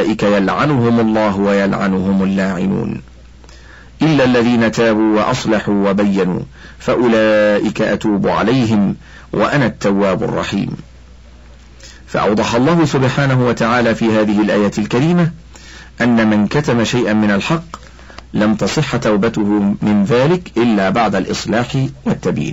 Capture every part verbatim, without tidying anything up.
أولئك يلعنهم الله ويلعنهم اللاعنون إلا الذين تابوا وأصلحوا وبينوا فأولئك أتوب عليهم وأنا التواب الرحيم. فأوضح الله سبحانه وتعالى في هذه الآية الكريمة أن من كتم شيئا من الحق لم تصح توبته من ذلك إلا بعد الإصلاح والتبيين.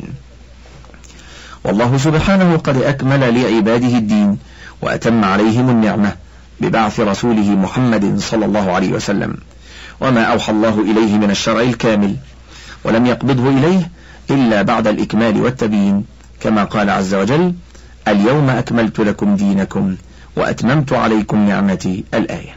والله سبحانه قد أكمل لعباده الدين وأتم عليهم النعمة ببعث رسوله محمد صلى الله عليه وسلم وما أوحى الله إليه من الشرع الكامل، ولم يقبضه إليه إلا بعد الإكمال والتبيين، كما قال عز وجل: اليوم أكملت لكم دينكم وأتممت عليكم نعمتي الآية.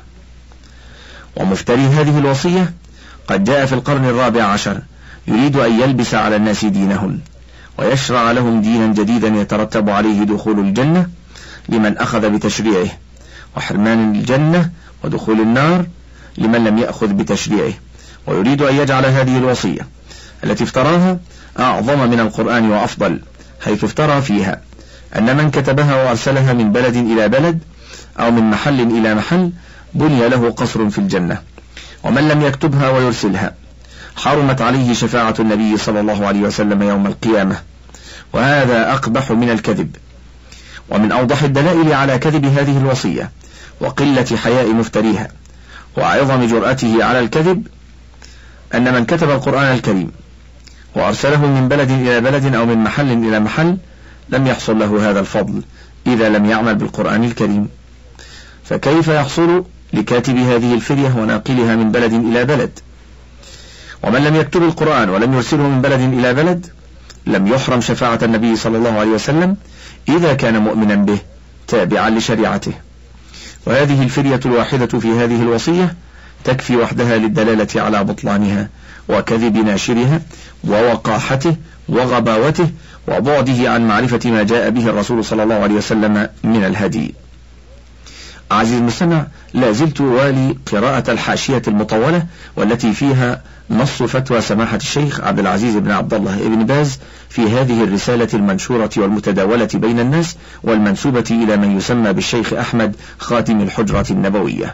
ومفتري هذه الوصية قد جاء في القرن الرابع عشر يريد أن يلبس على الناس دينهم ويشرع لهم دينا جديدا يترتب عليه دخول الجنة لمن أخذ بتشريعه، وحرمان الجنة ودخول النار لمن لم يأخذ بتشريعه، ويريد أن يجعل هذه الوصية التي افتراها أعظم من القرآن وأفضل، حيث افترى فيها أن من كتبها وأرسلها من بلد إلى بلد أو من محل إلى محل بني له قصر في الجنة، ومن لم يكتبها ويرسلها حرمت عليه شفاعة النبي صلى الله عليه وسلم يوم القيامة، وهذا أقبح من الكذب. ومن أوضح الدلائل على كذب هذه الوصية وقلة حياء مفتريها وعظم جرأته على الكذب أن من كتب القرآن الكريم وأرسله من بلد إلى بلد أو من محل إلى محل لم يحصل له هذا الفضل إذا لم يعمل بالقرآن الكريم، فكيف يحصل لكاتب هذه الفرية وناقلها من بلد إلى بلد؟ ومن لم يكتب القرآن ولم يرسله من بلد إلى بلد لم يحرم شفاعة النبي صلى الله عليه وسلم إذا كان مؤمنا به تابعا لشريعته. وهذه الفرية الواحدة في هذه الوصية تكفي وحدها للدلالة على بطلانها وكذب ناشرها ووقاحته وغباوته وبعده عن معرفة ما جاء به الرسول صلى الله عليه وسلم من الهدي. عزيز المستمع، لا زلت والي قراءة الحاشية المطولة والتي فيها نص فتوى سماحة الشيخ عبد العزيز بن عبد الله بن باز في هذه الرسالة المنشورة والمتداولة بين الناس والمنسوبة إلى من يسمى بالشيخ أحمد خاتم الحجرة النبوية.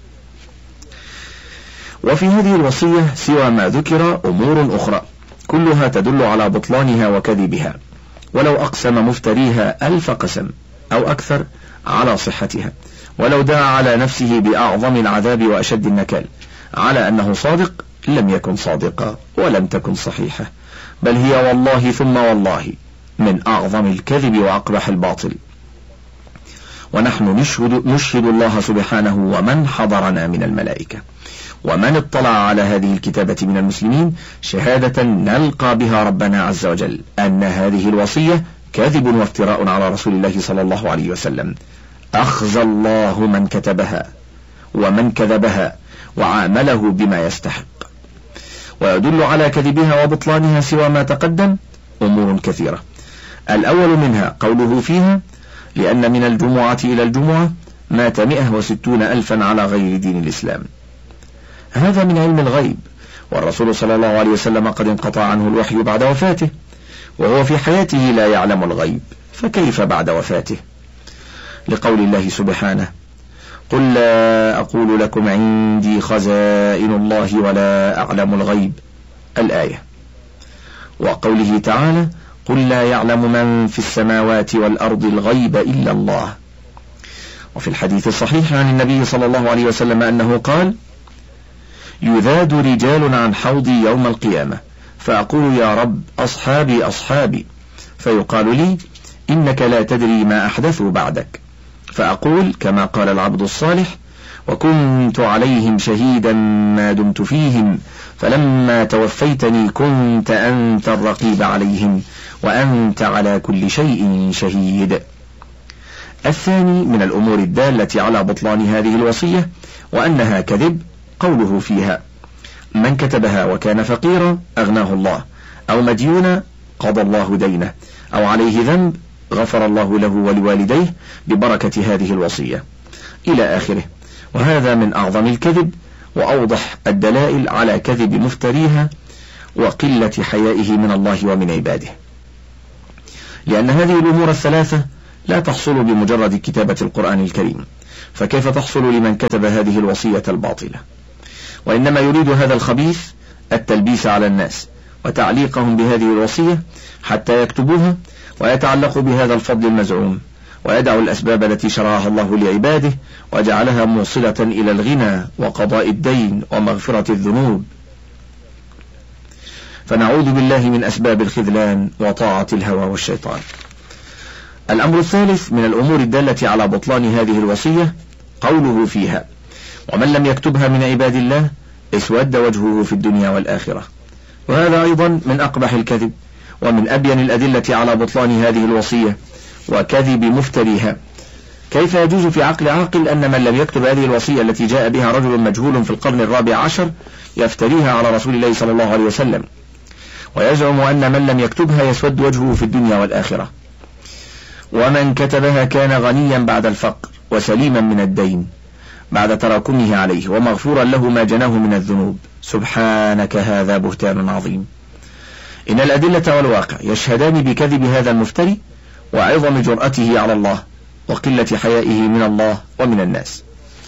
وفي هذه الوصية سوى ما ذكر أمور أخرى كلها تدل على بطلانها وكذبها، ولو أقسم مفتريها ألف قسم أو أكثر على صحتها، ولو دعا على نفسه بأعظم العذاب وأشد النكال على أنه صادق لم يكن صادقا ولم تكن صحيحة، بل هي والله ثم والله من أعظم الكذب وأقبح الباطل. ونحن نشهد, نشهد الله سبحانه ومن حضرنا من الملائكة ومن اطلع على هذه الكتابة من المسلمين شهادة نلقى بها ربنا عز وجل أن هذه الوصية كذب وافتراء على رسول الله صلى الله عليه وسلم. أخزى الله من كتبها ومن كذبها وعامله بما يستحق. ويدل على كذبها وبطلانها سوى ما تقدم أمور كثيرة. الأول منها قوله فيها: لأن من الجمعة إلى الجمعة مات مئة وستون ألفا على غير دين الإسلام. هذا من علم الغيب، والرسول صلى الله عليه وسلم قد انقطع عنه الوحي بعد وفاته، وهو في حياته لا يعلم الغيب، فكيف بعد وفاته؟ لقول الله سبحانه: قل لا أقول لكم عندي خزائن الله ولا أعلم الغيب، الآية. وقوله تعالى: قل لا يعلم من في السماوات والأرض الغيب إلا الله. وفي الحديث الصحيح عن النبي صلى الله عليه وسلم أنه قال: يذاد رجال عن حوضي يوم القيامة فأقول يا رب أصحابي أصحابي، فيقال لي إنك لا تدري ما أحدثوا بعدك، فأقول كما قال العبد الصالح: وكنت عليهم شهيدا ما دمت فيهم فلما توفيتني كنت أنت الرقيب عليهم وأنت على كل شيء شهيد. الثاني من الأمور الدالة على بطلان هذه الوصية وأنها كذب قوله فيها: من كتبها وكان فقيرا أغناه الله، أو مديونا قضى الله دينه، أو عليه ذنب غفر الله له ولوالديه ببركة هذه الوصية، إلى آخره. وهذا من أعظم الكذب وأوضح الدلائل على كذب مفتريها وقلة حيائه من الله ومن عباده، لأن هذه الأمور الثلاثة لا تحصل بمجرد كتابة القرآن الكريم، فكيف تحصل لمن كتب هذه الوصية الباطلة؟ وإنما يريد هذا الخبيث التلبيس على الناس وتعليقهم بهذه الوصية حتى يكتبوها ويتعلقوا بهذا الفضل المزعوم، ويدعوا الأسباب التي شرعها الله لعباده وجعلها موصلة إلى الغنى وقضاء الدين ومغفرة الذنوب. فنعوذ بالله من أسباب الخذلان وطاعة الهوى والشيطان. الأمر الثالث من الأمور الدالة على بطلان هذه الوصية قوله فيها: ومن لم يكتبها من عباد الله اسود وجهه في الدنيا والآخرة. وهذا أيضا من أقبح الكذب ومن أبين الأدلة على بطلان هذه الوصية وكذب مفتريها. كيف يجوز في عقل عاقل أن من لم يكتب هذه الوصية التي جاء بها رجل مجهول في القرن الرابع عشر يفتريها على رسول الله صلى الله عليه وسلم، ويزعم أن من لم يكتبها يسود وجهه في الدنيا والآخرة، ومن كتبها كان غنيا بعد الفقر وسليما من الدين بعد تراكمه عليه ومغفورا له ما جناه من الذنوب. سبحانك، هذا بهتان عظيم. إن الأدلة والواقع يشهدان بكذب هذا المفتري وعظم جرأته على الله وقلة حيائه من الله ومن الناس.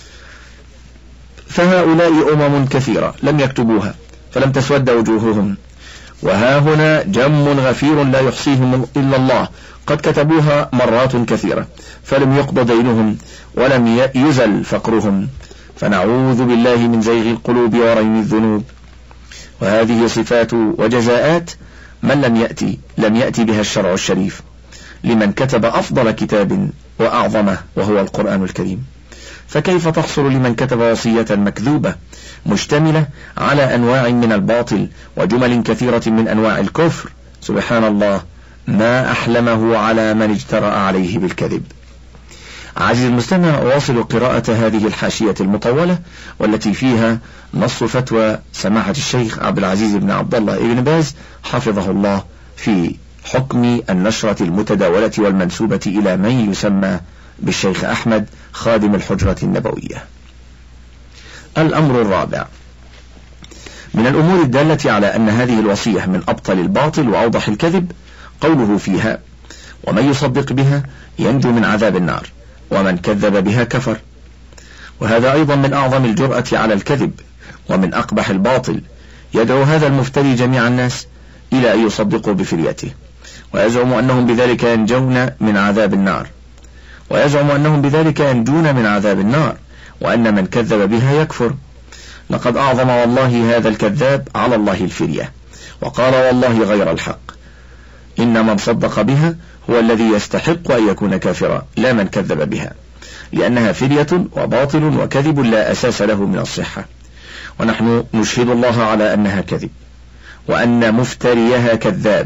فهؤلاء أمم كثيرة لم يكتبوها فلم تسود وجوههم، وها هنا جم غفير لا يحصيهم إلا الله قد كتبوها مرات كثيرة فلم يقضى دينهم ولم يزل فقرهم. فنعوذ بالله من زيغ القلوب ورين الذنوب. وهذه صفات وجزاءات من لم يأتي لم يأتي بها الشرع الشريف لمن كتب أفضل كتاب وأعظمه وهو القرآن الكريم. فكيف تحصل لمن كتب وصية مكذوبة مشتملة على أنواع من الباطل وجمل كثيرة من أنواع الكفر؟ سبحان الله، ما أحلمه على من اجترأ عليه بالكذب. عزيزي المستمع، أواصل قراءة هذه الحاشية المطولة والتي فيها نص فتوى سماحة الشيخ عبد العزيز بن عبد الله ابن باز حفظه الله في حكم النشرة المتداولة والمنسوبة إلى من يسمى بالشيخ أحمد خادم الحجرة النبوية. الأمر الرابع من الأمور الدالة على أن هذه الوصية من أبطل الباطل وأوضح الكذب قوله فيها: ومن يصدق بها ينجو من عذاب النار ومن كذب بها كفر. وهذا أيضا من أعظم الجرأة على الكذب ومن أقبح الباطل. يدعو هذا المفتري جميع الناس إلى أن يصدقوا بفريته، ويزعم أنهم بذلك ينجون من عذاب النار ويزعم أنهم بذلك ينجون من عذاب النار وأن من كذب بها يكفر. لقد أعظم والله هذا الكذاب على الله الفرية، وقال والله غير الحق. إن من صدق بها هو الذي يستحق أن يكون كافرا لا من كذب بها، لأنها فرية وباطل وكذب لا أساس له من الصحة. ونحن نشهد الله على أنها كذب وأن مفتريها كذاب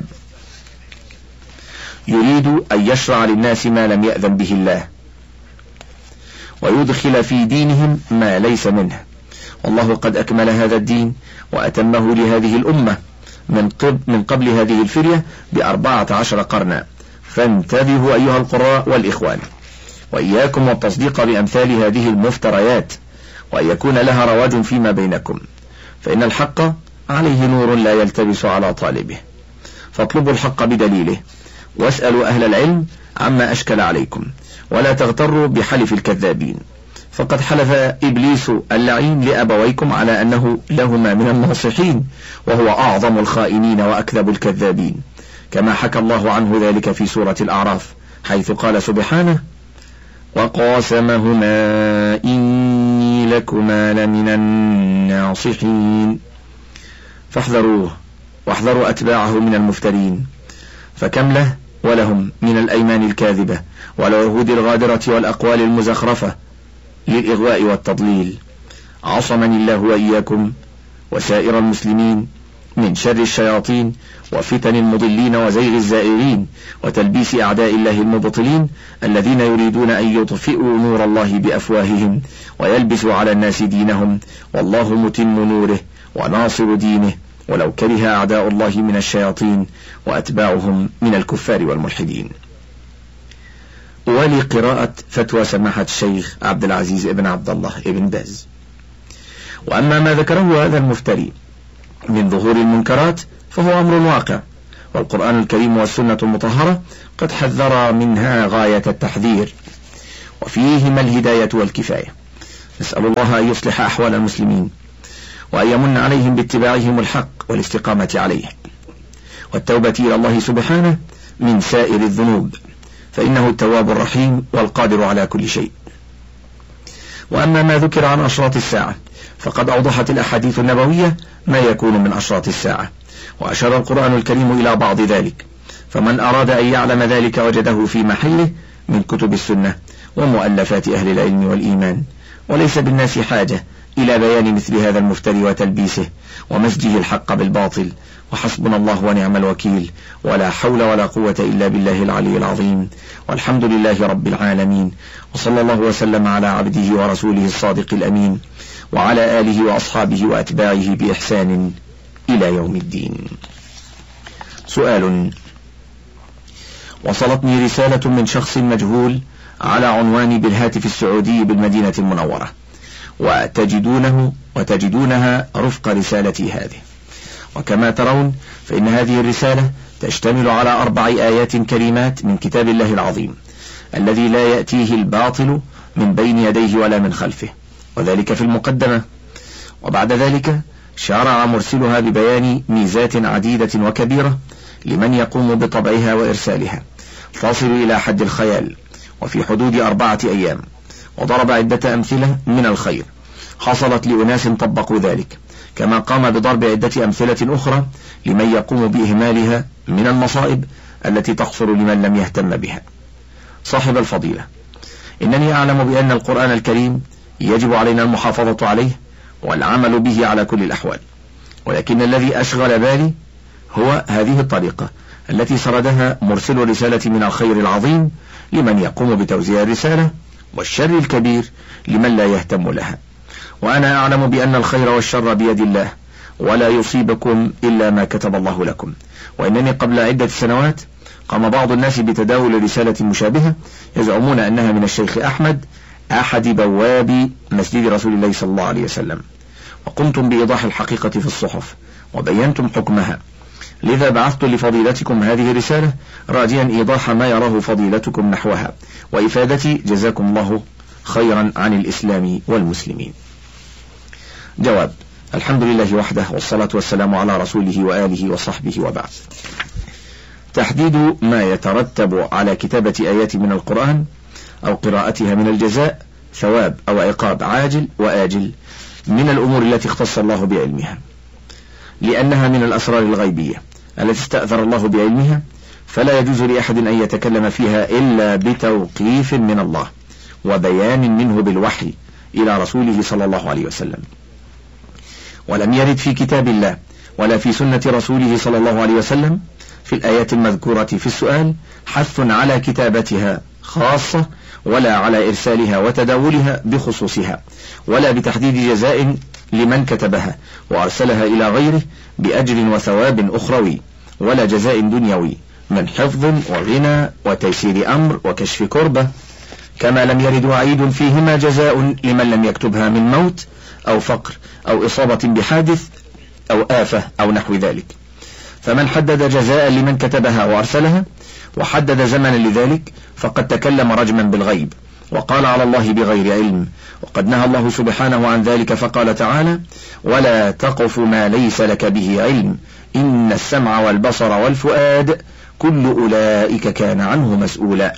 يريد أن يشرع للناس ما لم يأذن به الله ويدخل في دينهم ما ليس منه. والله قد أكمل هذا الدين وأتمه لهذه الأمة من قبل, من قبل هذه الفرية بأربعة عشر قرنا. فانتبهوا أيها القراء والإخوان، وإياكم والتصديق بأمثال هذه المفتريات، وأن يكون لها رواج فيما بينكم، فإن الحق عليه نور لا يلتبس على طالبه. فاطلبوا الحق بدليله واسألوا أهل العلم عما أشكل عليكم، ولا تغتروا بحلف الكذابين، فقد حلف إبليس اللعين لأبويكم على أنه لهما من الناصحين وهو أعظم الخائنين وأكذب الكذابين، كما حكى الله عنه ذلك في سورة الأعراف حيث قال سبحانه: وقاسمهما إني لكما لمن الناصحين. فاحذروه واحذروا أتباعه من المفترين، فكم له ولهم من الأيمان الكاذبة والعهود الغادرة والأقوال المزخرفة للإغواء والتضليل. عصمني الله وإياكم وسائر المسلمين من شر الشياطين وفتن المضلين وزيغ الزائغين وتلبيس أعداء الله المبطلين الذين يريدون أن يطفئوا نور الله بأفواههم ويلبسوا على الناس دينهم، والله متم نوره وناصر دينه، ولو كره أعداء الله من الشياطين وأتباعهم من الكفار والملحدين. ولقراءة فتوى سماحة الشيخ عبد العزيز ابن عبد الله ابن باز. وأما ما ذكره هذا المفتري من ظهور المنكرات فهو أمر واقع، والقرآن الكريم والسنة المطهرة قد حذر منها غاية التحذير، وفيهما الهداية والكفاية. نسأل الله أن يصلح أحوال المسلمين وأن يمن عليهم باتباعهم الحق والاستقامة عليه والتوبة إلى الله سبحانه من سائر الذنوب، فإنه التواب الرحيم والقادر على كل شيء. وأما ما ذكر عن أشراط الساعة فقد أوضحت الأحاديث النبوية ما يكون من أشراط الساعة، وأشار القرآن الكريم إلى بعض ذلك، فمن أراد أن يعلم ذلك وجده في محله من كتب السنة ومؤلفات أهل العلم والإيمان، وليس بالناس حاجة إلى بيان مثل هذا المفتري وتلبيسه ومزجه الحق بالباطل، وحسبنا الله ونعم الوكيل، ولا حول ولا قوة إلا بالله العلي العظيم، والحمد لله رب العالمين، وصلى الله وسلم على عبده ورسوله الصادق الأمين وعلى آله وأصحابه وأتباعه بإحسان إلى يوم الدين. سؤال: وصلتني رسالة من شخص مجهول على عنواني بالهاتف السعودي بالمدينة المنورة، وتجدونه وتجدونها رفق رسالتي هذه، وكما ترون فإن هذه الرسالة تشتمل على أربع آيات كريمات من كتاب الله العظيم الذي لا يأتيه الباطل من بين يديه ولا من خلفه، وذلك في المقدمة. وبعد ذلك شرع مرسلها ببيان ميزات عديدة وكبيرة لمن يقوم بطبعها وإرسالها، تصل إلى حد الخيال وفي حدود أربعة أيام، وضرب عدة أمثلة من الخير حصلت لأناس طبقوا ذلك، كما قام بضرب عدة أمثلة أخرى لمن يقوم بإهمالها من المصائب التي تحصل لمن لم يهتم بها. صاحب الفضيلة، إنني أعلم بأن القرآن الكريم يجب علينا المحافظة عليه والعمل به على كل الأحوال، ولكن الذي أشغل بالي هو هذه الطريقة التي سردها مرسل الرسالة من الخير العظيم لمن يقوم بتوزيع الرسالة، والشر الكبير لمن لا يهتم لها. وأنا أعلم بأن الخير والشر بيد الله، ولا يصيبكم إلا ما كتب الله لكم. وإنني قبل عدة سنوات قام بعض الناس بتداول رسالة مشابهة يزعمون أنها من الشيخ أحمد أحد بواب مسجد رسول الله صلى الله عليه وسلم، وقمتم بإيضاح الحقيقة في الصحف وبينتم حكمها، لذا بعثت لفضيلتكم هذه الرسالة راجيا إيضاح ما يراه فضيلتكم نحوها وإفادتي، جزاكم الله خيرا عن الإسلام والمسلمين. جواب: الحمد لله وحده، والصلاة والسلام على رسوله وآله وصحبه، وبعد. تحديد ما يترتب على كتابة آيات من القرآن أو قراءتها من الجزاء، ثواب أو عقاب عاجل وآجل، من الأمور التي اختص الله بعلمها، لأنها من الأسرار الغيبية التي استأثر الله بعلمها، فلا يجوز لأحد أن يتكلم فيها إلا بتوقيف من الله وبيان منه بالوحي إلى رسوله صلى الله عليه وسلم. ولم يرد في كتاب الله ولا في سنة رسوله صلى الله عليه وسلم في الآيات المذكورة في السؤال حث على كتابتها خاصة، ولا على إرسالها وتداولها بخصوصها، ولا بتحديد جزاء لمن كتبها وأرسلها إلى غيره بأجر وثواب أخروي، ولا جزاء دنيوي من حفظ وغنى وتيسير أمر وكشف كربة، كما لم يرد وعيد فيهما جزاء لمن لم يكتبها من موت أو فقر أو إصابة بحادث أو آفة أو نحو ذلك. فمن حدد جزاء لمن كتبها وأرسلها وحدد زمنا لذلك فقد تكلم رجما بالغيب وقال على الله بغير علم، وقد نهى الله سبحانه عن ذلك فقال تعالى: ولا تقف ما ليس لك به علم إن السمع والبصر والفؤاد كل أولئك كان عنه مسؤولا.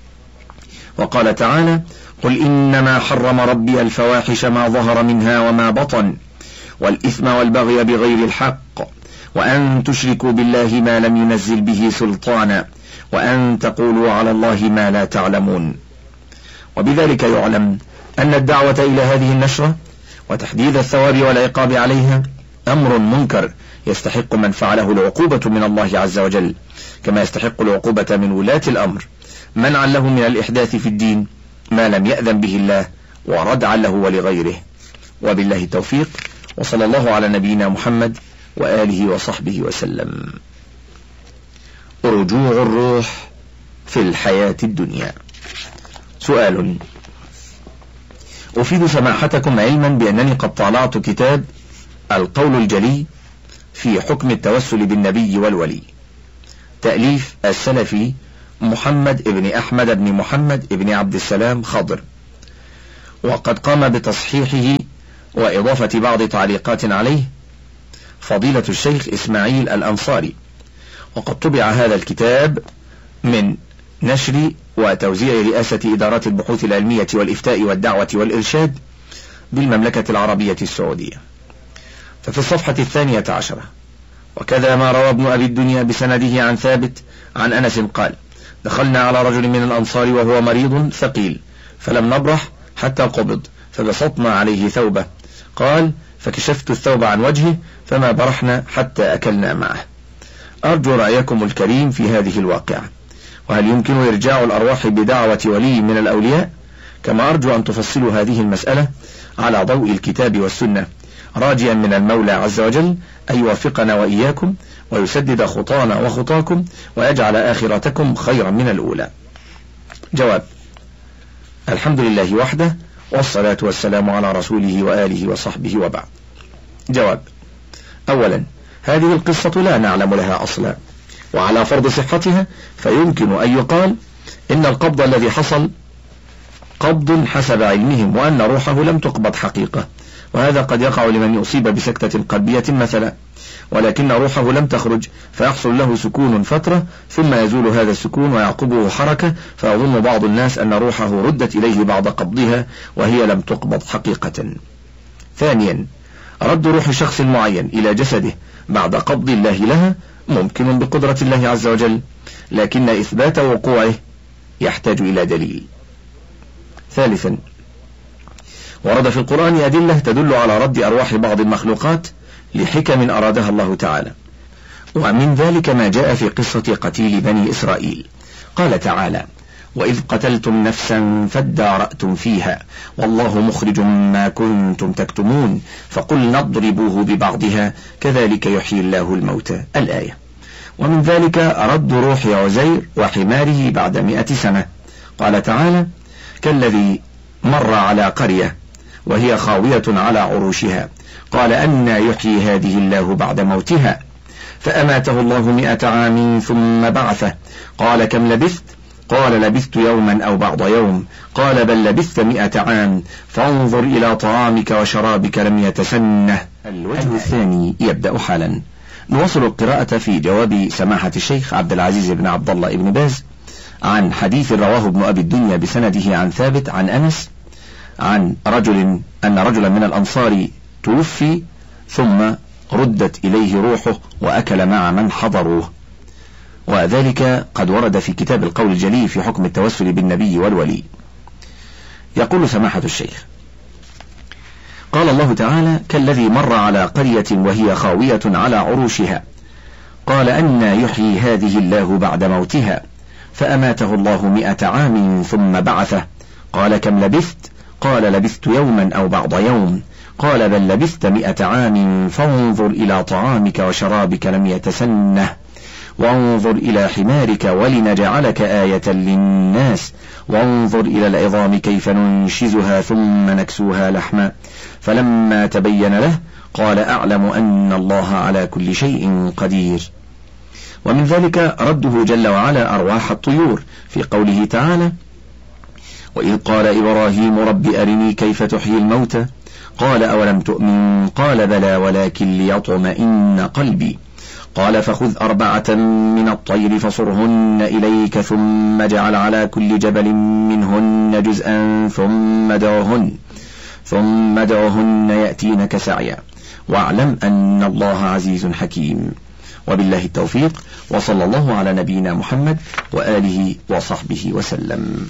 وقال تعالى: قل إنما حرم ربي الفواحش ما ظهر منها وما بطن والإثم والبغي بغير الحق وأن تشركوا بالله ما لم ينزل به سلطانا وأن تقولوا على الله ما لا تعلمون. وبذلك يعلم أن الدعوة إلى هذه النشرة وتحديد الثواب والعقاب عليها أمر منكر يستحق من فعله العقوبة من الله عز وجل، كما يستحق العقوبة من ولاة الأمر منعا له من الإحداث في الدين ما لم يأذن به الله وردعا له ولغيره. وبالله التوفيق، وصلى الله على نبينا محمد وآله وصحبه وسلم. رجوع الروح في الحياة الدنيا. سؤال: أفيد سماحتكم علما بأنني قد طالعت كتاب القول الجلي في حكم التوسل بالنبي والولي، تأليف السلفي محمد ابن أحمد ابن محمد ابن عبد السلام خضر، وقد قام بتصحيحه وإضافة بعض تعليقات عليه فضيلة الشيخ إسماعيل الأنصاري، وقد طبع هذا الكتاب من نشر وتوزيع رئاسة إدارات البحوث العلمية والإفتاء والدعوة والإرشاد بالمملكة العربية السعودية. ففي الصفحة الثانية عشرة: وكذا ما روى ابن أبي الدنيا بسنده عن ثابت عن أنس قال: دخلنا على رجل من الأنصار وهو مريض ثقيل، فلم نبرح حتى قبض، فبسطنا عليه ثوبه. قال: فكشفت الثوب عن وجهه فما برحنا حتى أكلنا معه. أرجو رأيكم الكريم في هذه الواقعة، وهل يمكن إرجاع الأرواح بدعوة ولي من الأولياء؟ كما أرجو أن تفصلوا هذه المسألة على ضوء الكتاب والسنة، راجيا من المولى عز وجل أن يوفقنا وإياكم ويسدد خطانا وخطاكم ويجعل آخرتكم خيرا من الأولى. جواب: الحمد لله وحده، والصلاة والسلام على رسوله وآله وصحبه، وبعد. جواب: أولا، هذه القصة لا نعلم لها أصلا، وعلى فرض صحتها فيمكن أن يقال إن القبض الذي حصل قبض حسب علمهم، وأن روحه لم تقبض حقيقة، وهذا قد يقع لمن يصيب بسكتة قلبية مثلا، ولكن روحه لم تخرج فيحصل له سكون فترة ثم يزول هذا السكون ويعقبه حركة، فيظن بعض الناس أن روحه ردت إليه بعد قبضها وهي لم تقبض حقيقة. ثانيا، رد روح شخص معين إلى جسده بعد قبض الله لها ممكن بقدرة الله عز وجل، لكن إثبات وقوعه يحتاج إلى دليل. ثالثا، ورد في القرآن أدلة تدل على رد أرواح بعض المخلوقات لحكم أرادها الله تعالى، ومن ذلك ما جاء في قصة قتيل بني إسرائيل. قال تعالى: وإذ قتلتم نفسا فادارأتم فيها والله مخرج ما كنتم تكتمون فقلنا اضربوه ببعضها كذلك يحيي الله الموتى، الآية. ومن ذلك رد روح عزير وحماره بعد مئة سنة. قال تعالى: كالذي مر على قرية وهي خاوية على عروشها قال أنى يحيي هذه الله بعد موتها فأماته الله مئة عام ثم بعثه قال كم لبثت؟ قال لبثت يوما أو بعض يوم قال بل لبثت مئة عام فانظر إلى طعامك وشرابك لم يتسنه. الوجه الثاني يبدأ حالا. نواصل القراءة في جواب سماحة الشيخ عبد العزيز بن عبد الله بن باز عن حديث رواه ابن أبي الدنيا بسنده عن ثابت عن أنس عن رجل أن رجلا من الأنصار توفي ثم ردت إليه روحه وأكل مع من حضروه، وذلك قد ورد في كتاب القول الجلي في حكم التوسل بالنبي والولي. يقول سماحة الشيخ: قال الله تعالى: كالذي مر على قرية وهي خاوية على عروشها قال أنى يحيي هذه الله بعد موتها فأماته الله مئة عام ثم بعثه قال كم لبثت؟ قال لبثت يوما أو بعض يوم قال بل لبثت مئة عام فانظر إلى طعامك وشرابك لم يتسنه وانظر إلى حمارك ولنجعلك آية للناس وانظر إلى العظام كيف ننشزها ثم نكسوها لحما فلما تبين له قال أعلم أن الله على كل شيء قدير. ومن ذلك رده جل وعلا أرواح الطيور في قوله تعالى: وإذ قال إبراهيم رب أرني كيف تحيي الموتى قال أولم تؤمن قال بلى ولكن ليطمئن قلبي قال فخذ أربعة من الطير فصرهن إليك ثم اجعل على كل جبل منهن جزءا ثم دعهن ثم دعهن يأتينك سعيا واعلم أن الله عزيز حكيم. وبالله التوفيق، وصلى الله على نبينا محمد وآله وصحبه وسلم.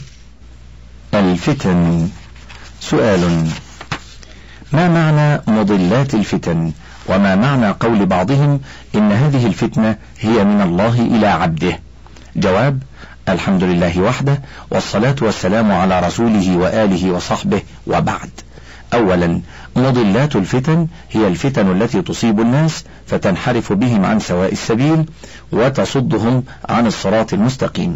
الفتن. سؤال: ما معنى مضلات الفتن؟ وما معنى قول بعضهم إن هذه الفتنة هي من الله إلى عبده؟ جواب: الحمد لله وحده، والصلاة والسلام على رسوله وآله وصحبه، وبعد. أولا، مضلات الفتن هي الفتن التي تصيب الناس فتنحرف بهم عن سواء السبيل وتصدهم عن الصراط المستقيم،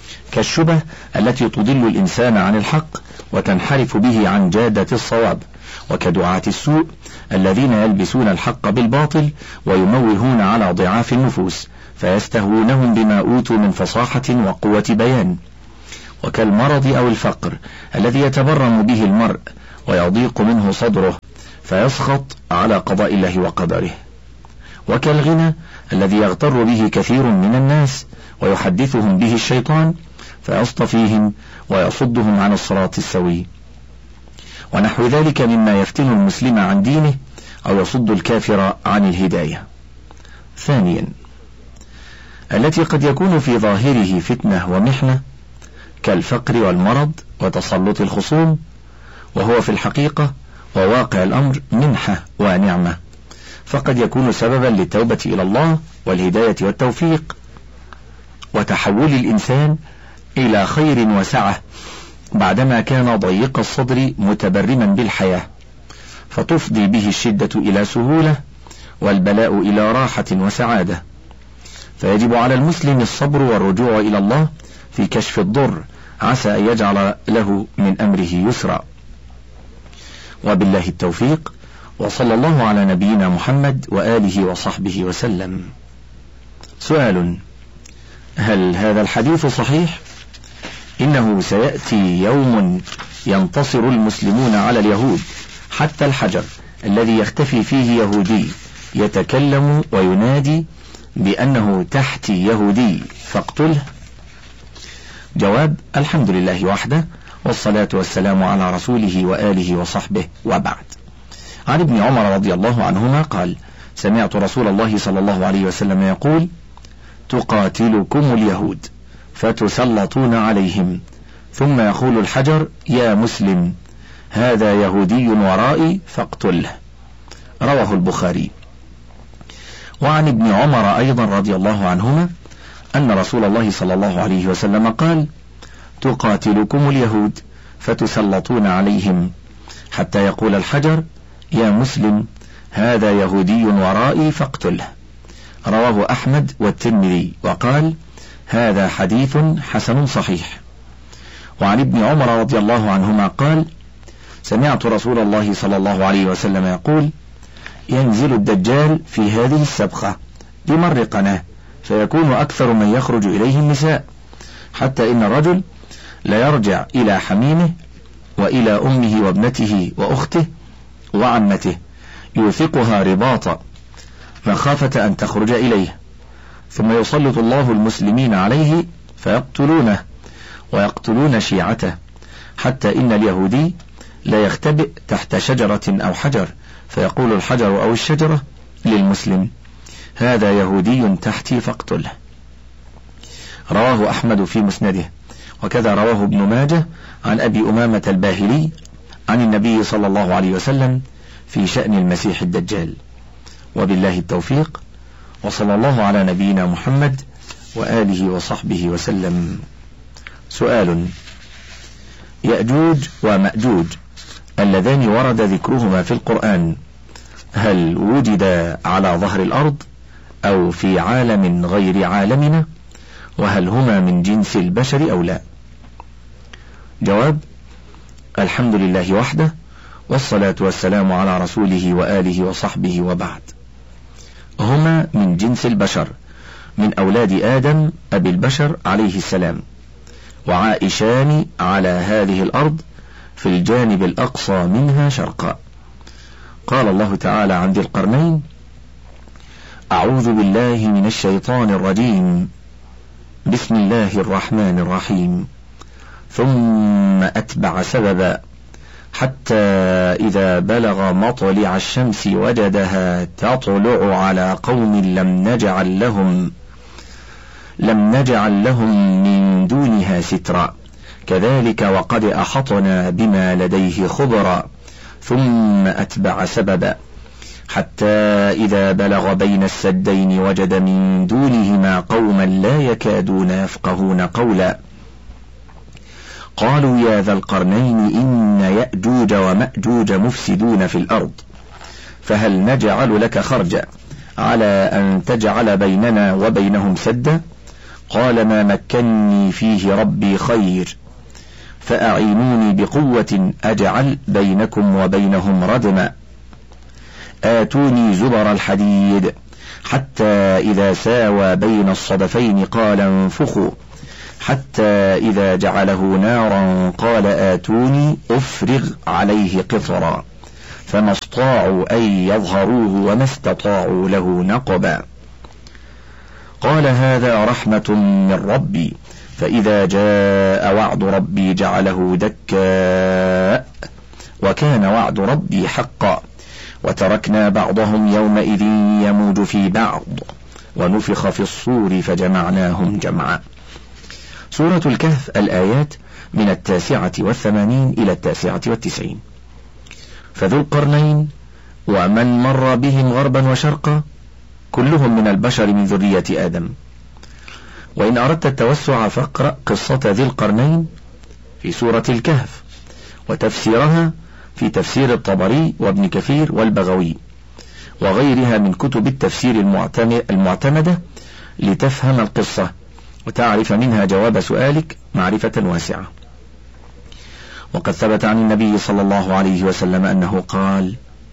كالشبه التي تضل الإنسان عن الحق وتنحرف به عن جادة الصواب، وكدعاة السوء الذين يلبسون الحق بالباطل ويموهون على ضعاف النفوس فيستهونهم بما أوتوا من فصاحة وقوة بيان، وكالمرض أو الفقر الذي يتبرم به المرء ويضيق منه صدره فيسخط على قضاء الله وقدره، وكالغنى الذي يغتر به كثير من الناس ويحدثهم به الشيطان فيصطفيهم ويصدهم عن الصراط السوي، ونحو ذلك مما يفتن المسلم عن دينه أو يصد الكافر عن الهداية. ثانيا، التي قد يكون في ظاهره فتنة ومحنة كالفقر والمرض وتسلط الخصوم، وهو في الحقيقة وواقع الأمر منحة ونعمة، فقد يكون سببا للتوبة إلى الله والهداية والتوفيق وتحول الإنسان إلى خير وسعة بعدما كان ضيق الصدر متبرما بالحياة، فتفضي به الشدة إلى سهولة والبلاء إلى راحة وسعادة، فيجب على المسلم الصبر والرجوع إلى الله في كشف الضر عسى أن يجعل له من أمره يسرا. وبالله التوفيق، وصلى الله على نبينا محمد وآله وصحبه وسلم. سؤال: هل هذا الحديث صحيح؟ إنه سيأتي يوم ينتصر المسلمون على اليهود حتى الحجر الذي يختفي فيه يهودي يتكلم وينادي بأنه تحتي يهودي فاقتله. جواب: الحمد لله وحده، والصلاة والسلام على رسوله وآله وصحبه، وبعد. عن ابن عمر رضي الله عنهما قال: سمعت رسول الله صلى الله عليه وسلم يقول: تقاتلكم اليهود فتسلطون عليهم، ثم يقول الحجر: يا مسلم هذا يهودي ورائي فاقتله. رواه البخاري. وعن ابن عمر أيضا رضي الله عنهما أن رسول الله صلى الله عليه وسلم قال: تقاتلكم اليهود فتسلطون عليهم، حتى يقول الحجر: يا مسلم هذا يهودي ورائي فاقتله. رواه أحمد والترمذي، وقال: هذا حديث حسن صحيح. وعن ابن عمر رضي الله عنهما قال: سمعت رسول الله صلى الله عليه وسلم يقول: ينزل الدجال في هذه السبخة بمر قناة، فيكون أكثر من يخرج إليه النساء، حتى إن الرجل لا يرجع إلى حميمه وإلى أمه وابنته وأخته وعمته يوثقها رباطا مخافة أن تخرج إليه، ثم يسلط الله المسلمين عليه فيقتلونه ويقتلون شيعته، حتى إن اليهودي لا يختبئ تحت شجرة أو حجر، فيقول الحجر أو الشجرة للمسلم: هذا يهودي تحتي فاقتله. رواه أحمد في مسنده، وكذا رواه ابن ماجه عن أبي أمامة الباهلي عن النبي صلى الله عليه وسلم في شأن المسيح الدجال. وبالله التوفيق، وصلى الله على نبينا محمد وآله وصحبه وسلم. سؤال: يأجوج ومأجوج اللذان ورد ذكرهما في القرآن، هل وجد على ظهر الأرض أو في عالم غير عالمنا؟ وهل هما من جنس البشر أو لا؟ جواب: الحمد لله وحده، والصلاة والسلام على رسوله وآله وصحبه، وبعد. هما من جنس البشر، من أولاد آدم أبي البشر عليه السلام، وعائشان على هذه الأرض في الجانب الأقصى منها شرقا. قال الله تعالى عن ذي القرنين: أعوذ بالله من الشيطان الرجيم، بسم الله الرحمن الرحيم، ثم أتبع سببا حتى إذا بلغ مطلع الشمس وجدها تطلع على قوم لم نجعل لهم لم نجعل لهم من دونها سترا، كذلك وقد أحطنا بما لديه خبرا، ثم أتبع سببا حتى إذا بلغ بين السدين وجد من دونهما قوما لا يكادون يفقهون قولا، قالوا يا ذا القرنين إن يأجوج ومأجوج مفسدون في الأرض، فهل نجعل لك خرجا على أن تجعل بيننا وبينهم سدا؟ قال ما مكني فيه ربي خير، فأعينوني بقوة أجعل بينكم وبينهم ردما. آتوني زبر الحديد حتى إذا ساوى بين الصدفين قال انفخوا، حتى إذا جعله نارا قال آتوني أفرغ عليه قطرا، فما استطاعوا أن يظهروه وما استطاعوا له نقبا. قال هذا رحمة من ربي، فإذا جاء وعد ربي جعله دكاء، وكان وعد ربي حقا. وتركنا بعضهم يومئذ يموج في بعض، ونفخ في الصور فجمعناهم جمعا. سورة الكهف الآيات من التاسعة والثمانين إلى التاسعة والتسعين. فذو القرنين ومن مر بهم غربا وشرقا كلهم من البشر من ذرية آدم. وإن أردت التوسع فاقرأ قصة ذي القرنين في سورة الكهف، وتفسيرها في تفسير الطبري وابن كثير والبغوي وغيرها من كتب التفسير المعتمدة، لتفهم القصة وتعرف منها جواب سؤالك معرفة واسعة. وقد ثبت عن النبي صلى الله عليه وسلم أنه قال: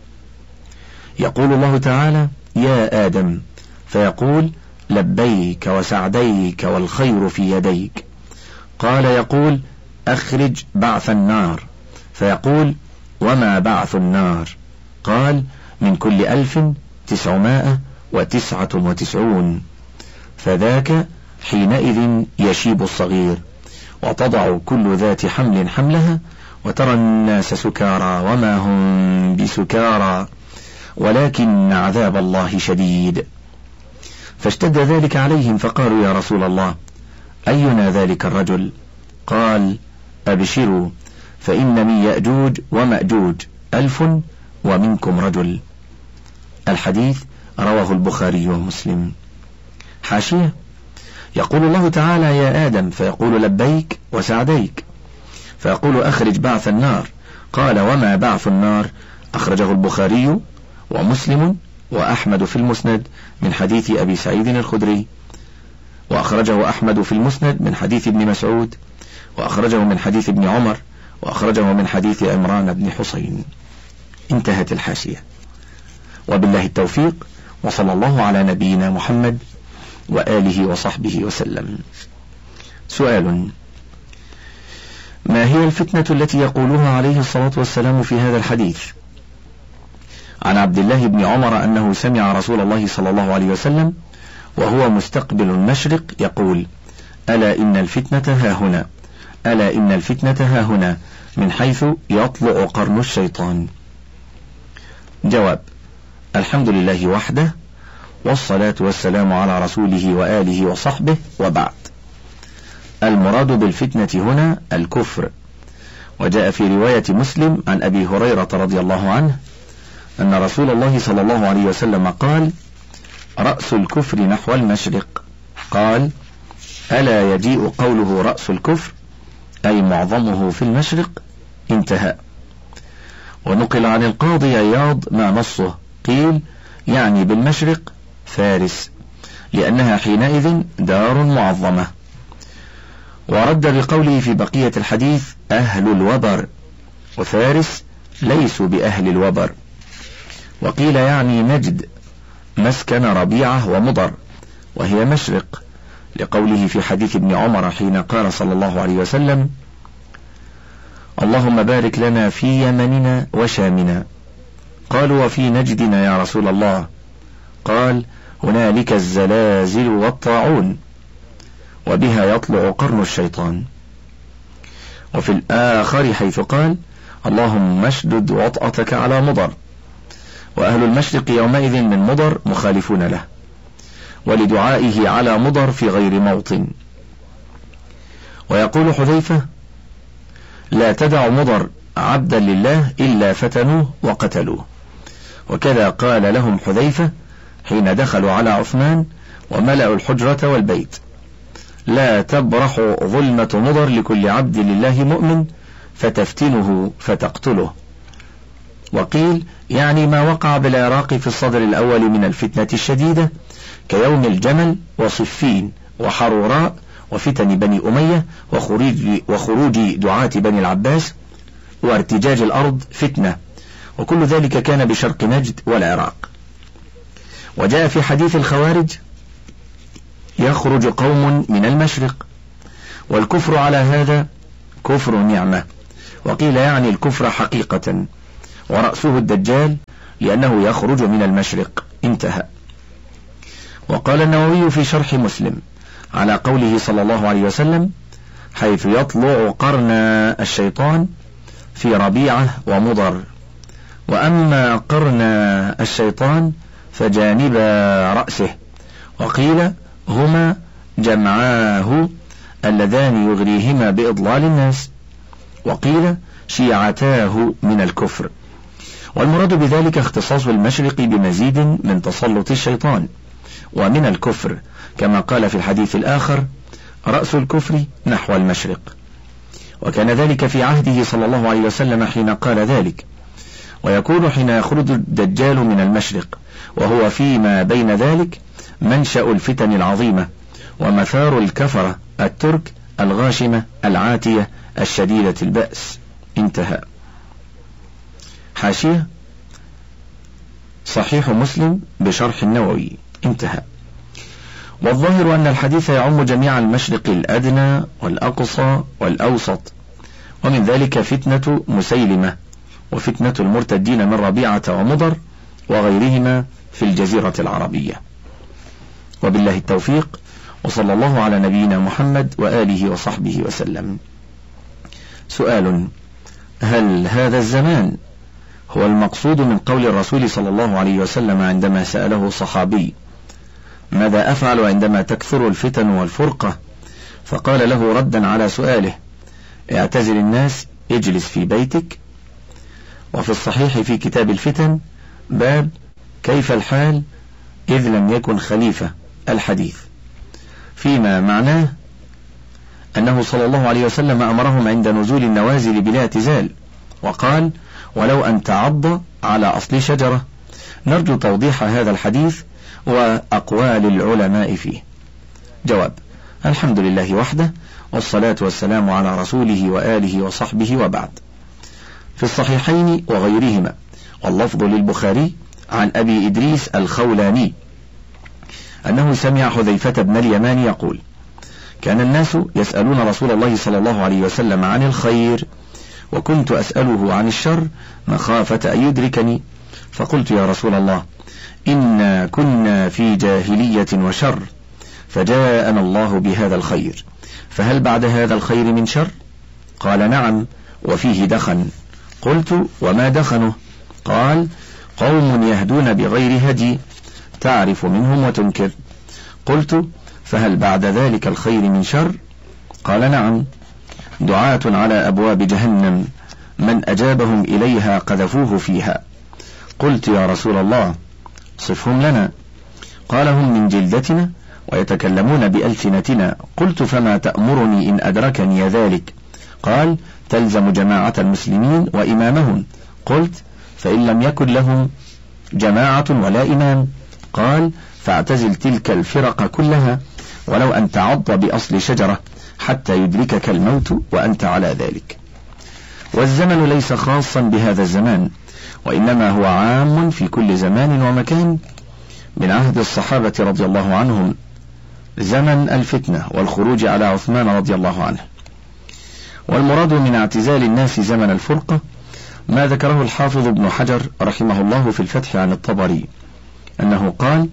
يقول الله تعالى: يا آدم، فيقول: لبيك وسعديك والخير في يديك. قال يقول: أخرج بعث النار، فيقول: وما بعث النار؟ قال: من كل ألف تسعمائة وتسعة وتسعون. فذاك حينئذ يشيب الصغير، وتضع كل ذات حمل حملها، وترى الناس سكارى وما هم بسكارى ولكن عذاب الله شديد. فاشتد ذلك عليهم فقالوا: يا رسول الله، أينا ذلك الرجل؟ قال: أبشروا، فإن من يأجوج ومأجوج ألف ومنكم رجل. الحديث رواه البخاري ومسلم. حاشية: يقول الله تعالى: يا آدم، فيقول: لبيك وسعديك، فيقول: أخرج بعث النار. قال: وما بعث النار؟ أخرجه البخاري ومسلم وأحمد في المسند من حديث أبي سعيد الخدري، وأخرجه أحمد في المسند من حديث ابن مسعود، وأخرجه من حديث ابن عمر، وأخرجه من حديث عمران بن حسين. انتهت الحاشية. وبالله التوفيق، وصلى الله على نبينا محمد وآله وصحبه وسلم. سؤال: ما هي الفتنة التي يقولها عليه الصلاة والسلام في هذا الحديث؟ عن عبد الله بن عمر أنه سمع رسول الله صلى الله عليه وسلم وهو مستقبل المشرق يقول: ألا إن الفتنة ها هنا، ألا إن الفتنة ها هنا، من حيث يطلع قرن الشيطان. جواب: الحمد لله وحده، والصلاة والسلام على رسوله وآله وصحبه، وبعد. المراد بالفتنة هنا الكفر. وجاء في رواية مسلم عن أبي هريرة رضي الله عنه أن رسول الله صلى الله عليه وسلم قال: رأس الكفر نحو المشرق. قال: ألا يجيء قوله رأس الكفر أي معظمه في المشرق؟ انتهى. ونقل عن القاضي عياض ما نصه، قيل: يعني بالمشرق فارس، لأنها حينئذ دار معظمة. ورد بقوله في بقية الحديث: أهل الوبر، وفارس ليسوا بأهل الوبر. وقيل يعني نجد، مسكن ربيعة ومضر، وهي مشرق، لقوله في حديث ابن عمر حين قال صلى الله عليه وسلم: اللهم بارك لنا في يمننا وشامنا. قالوا: وفي نجدنا يا رسول الله؟ قال: هنالك الزلازل والطاعون، وبها يطلع قرن الشيطان. وفي الآخر حيث قال: اللهم اشدد وطأتك على مضر. وأهل المشرق يومئذ من مضر مخالفون له، ولدعائه على مضر في غير موطن. ويقول حذيفة: لا تدع مضر عبدا لله إلا فتنوه وقتلوه. وكذا قال لهم حذيفة حين دخلوا على عثمان وملأوا الحجرة والبيت: لا تبرح ظلمة مضر لكل عبد لله مؤمن فتفتنه فتقتله. وقيل يعني ما وقع بالعراق في الصدر الأول من الفتنة الشديدة، كيوم الجمل وصفين وحروراء وفتن بني أمية وخروج, وخروج دعاة بني العباس وارتجاج الأرض فتنة، وكل ذلك كان بشرق نجد والعراق. وجاء في حديث الخوارج: يخرج قوم من المشرق، والكفر على هذا كفر نعمة، وقيل يعني الكفر حقيقة، ورأسه الدجال لأنه يخرج من المشرق. انتهى. وقال النووي في شرح مسلم على قوله صلى الله عليه وسلم: حيث يطلع قرن الشيطان في ربيعة ومضر، وأما قرن الشيطان فجانب رأسه، وقيل هما جمعاه اللذان يغريهما بإضلال الناس، وقيل شيعتاه من الكفر. والمراد بذلك اختصاص المشرق بمزيد من تسلط الشيطان ومن الكفر، كما قال في الحديث الآخر: رأس الكفر نحو المشرق. وكان ذلك في عهده صلى الله عليه وسلم حين قال ذلك، ويكون حين يخرج الدجال من المشرق، وهو فيما بين ذلك منشأ الفتن العظيمة ومثار الكفرة الترك الغاشمة العاتية الشديدة البأس. انتهى. حاشية صحيح مسلم بشرح النووي. انتهى. والظاهر أن الحديث يعم جميع المشرق الأدنى والأقصى والأوسط، ومن ذلك فتنة مسيلمة وفتنة المرتدين من ربيعة ومضر وغيرهما في الجزيرة العربية. وبالله التوفيق، وصلى الله على نبينا محمد وآله وصحبه وسلم. سؤال: هل هذا الزمان هو المقصود من قول الرسول صلى الله عليه وسلم عندما سأله صحابي: ماذا أفعل عندما تكثر الفتن والفرقة؟ فقال له ردا على سؤاله: اعتزل الناس، اجلس في بيتك. وفي الصحيح في كتاب الفتن باب كيف الحال إذ لم يكن خليفة الحديث، فيما معناه أنه صلى الله عليه وسلم أمرهم عند نزول النوازل بلا اعتزال، وقال: ولو أن تعض على أصل شجرة. نرجو توضيح هذا الحديث وأقوال العلماء فيه. جواب: الحمد لله وحده، والصلاة والسلام على رسوله وآله وصحبه، وبعد. في الصحيحين وغيرهما واللفظ للبخاري عن أبي إدريس الخولاني أنه سمع حذيفة بن اليمان يقول: كان الناس يسألون رسول الله صلى الله عليه وسلم عن الخير، وكنت أسأله عن الشر مخافة أن يدركني، فقلت: يا رسول الله، إنا كنا في جاهلية وشر، فجاءنا الله بهذا الخير، فهل بعد هذا الخير من شر؟ قال: نعم، وفيه دخن. قلت: وما دخنه؟ قال: قوم يهدون بغير هدي، تعرف منهم وتنكر. قلت: فهل بعد ذلك الخير من شر؟ قال: نعم، دعاة على أبواب جهنم، من أجابهم إليها قذفوه فيها. قلت: يا رسول الله، صفهم لنا. قال: هم من جلدتنا ويتكلمون بألسنتنا. قلت: فما تأمرني إن أدركني ذلك؟ قال: تلزم جماعة المسلمين وإمامهم. قلت: فإن لم يكن لهم جماعة ولا إمام؟ قال: فاعتزل تلك الفرق كلها، ولو أن تعض بأصل شجرة حتى يدركك الموت وأنت على ذلك. والزمن ليس خاصا بهذا الزمان، وإنما هو عام في كل زمان ومكان، من عهد الصحابة رضي الله عنهم زمن الفتنة والخروج على عثمان رضي الله عنه. والمراد من اعتزال الناس زمن الفرقة ما ذكره الحافظ ابن حجر رحمه الله في الفتح عن الطبري، أنه قال: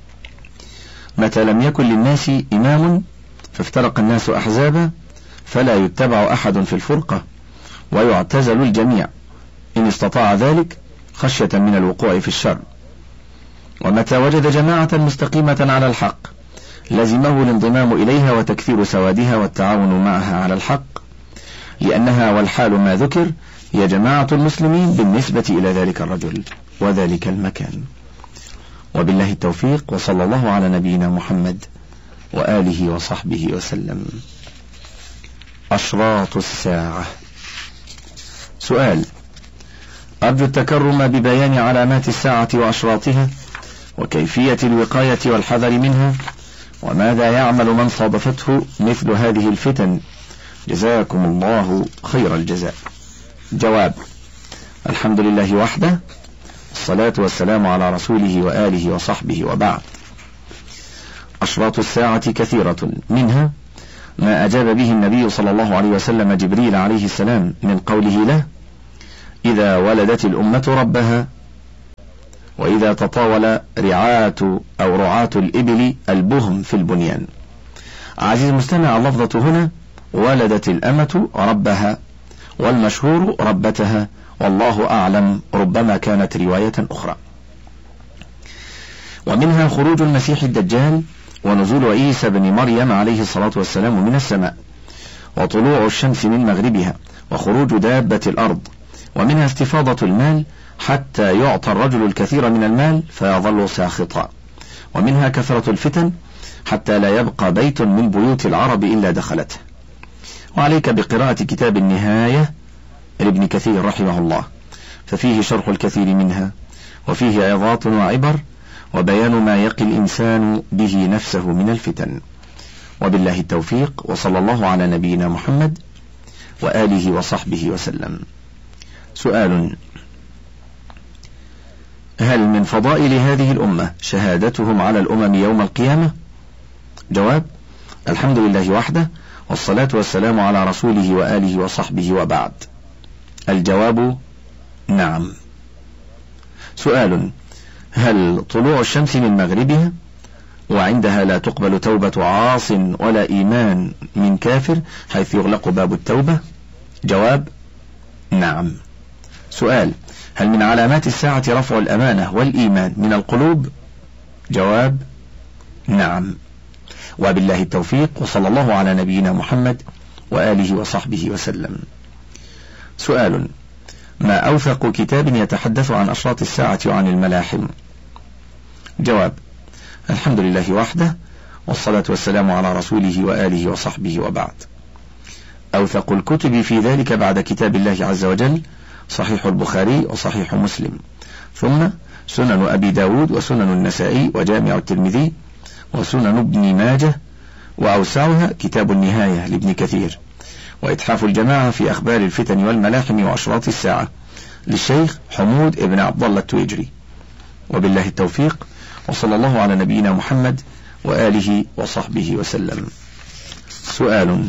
متى لم يكن للناس إمام فافترق الناس أحزابا، فلا يتبع أحد في الفرقة، ويعتزل الجميع إن استطاع ذلك خشية من الوقوع في الشر. ومتى وجد جماعة مستقيمة على الحق لزمه الانضمام إليها وتكثير سوادها والتعاون معها على الحق، لأنها والحال ما ذكر هي جماعة المسلمين بالنسبة إلى ذلك الرجل وذلك المكان. وبالله التوفيق، وصلى الله على نبينا محمد وآله وصحبه وسلم. أشراط الساعة. سؤال: أرجو التكرم ببيان علامات الساعة وأشراطها وكيفية الوقاية والحذر منها، وماذا يعمل من صادفته مثل هذه الفتن؟ جزاكم الله خير الجزاء. جواب: الحمد لله وحده، الصلاة والسلام على رسوله وآله وصحبه، وبعد. أشراط الساعة كثيرة، منها ما أجاب به النبي صلى الله عليه وسلم جبريل عليه السلام من قوله له: إذا ولدت الأمة ربها، وإذا تطاول رعاة أو رعاة الإبل البهم في البنيان. عزيز المستمع، اللفظة هنا ولدت الأمة ربها، والمشهور ربتها، والله أعلم، ربما كانت رواية أخرى. ومنها خروج المسيح الدجال، ونزول عيسى بن مريم عليه الصلاة والسلام من السماء، وطلوع الشمس من مغربها، وخروج دابة الأرض. ومنها استفاضة المال حتى يعطى الرجل الكثير من المال فيظل ساخطا. ومنها كثرة الفتن حتى لا يبقى بيت من بيوت العرب إلا دخلته. وعليك بقراءة كتاب النهاية لابن كثير رحمه الله، ففيه شرح الكثير منها، وفيه عظات وعبر، وبيان ما يقي الإنسان به نفسه من الفتن. وبالله التوفيق، وصلى الله على نبينا محمد وآله وصحبه وسلم. سؤال: هل من فضائل هذه الأمة شهادتهم على الأمم يوم القيامة؟ جواب: الحمد لله وحده، والصلاة والسلام على رسوله وآله وصحبه، وبعد. الجواب: نعم. سؤال: هل طلوع الشمس من مغربها وعندها لا تقبل توبة عاص ولا إيمان من كافر حيث يغلق باب التوبة؟ جواب: نعم. سؤال: هل من علامات الساعة رفع الأمانة والإيمان من القلوب؟ جواب: نعم. وبالله التوفيق، وصلى الله على نبينا محمد وآله وصحبه وسلم. سؤال: ما أوثق كتاب يتحدث عن أشراط الساعة وعن الملاحم؟ جواب: الحمد لله وحده، والصلاة والسلام على رسوله وآله وصحبه، وبعد. أوثق الكتب في ذلك بعد كتاب الله عز وجل صحيح البخاري وصحيح مسلم، ثم سنن أبي داود وسنن النسائي وجامع الترمذي وسنن ابن ماجه، وأوسعها كتاب النهاية لابن كثير، وإتحاف الجماعة في أخبار الفتن والملاحم وأشراط الساعة للشيخ حمود ابن عبد الله التويجري. وبالله التوفيق، وصلى الله على نبينا محمد وآله وصحبه وسلم. سؤال: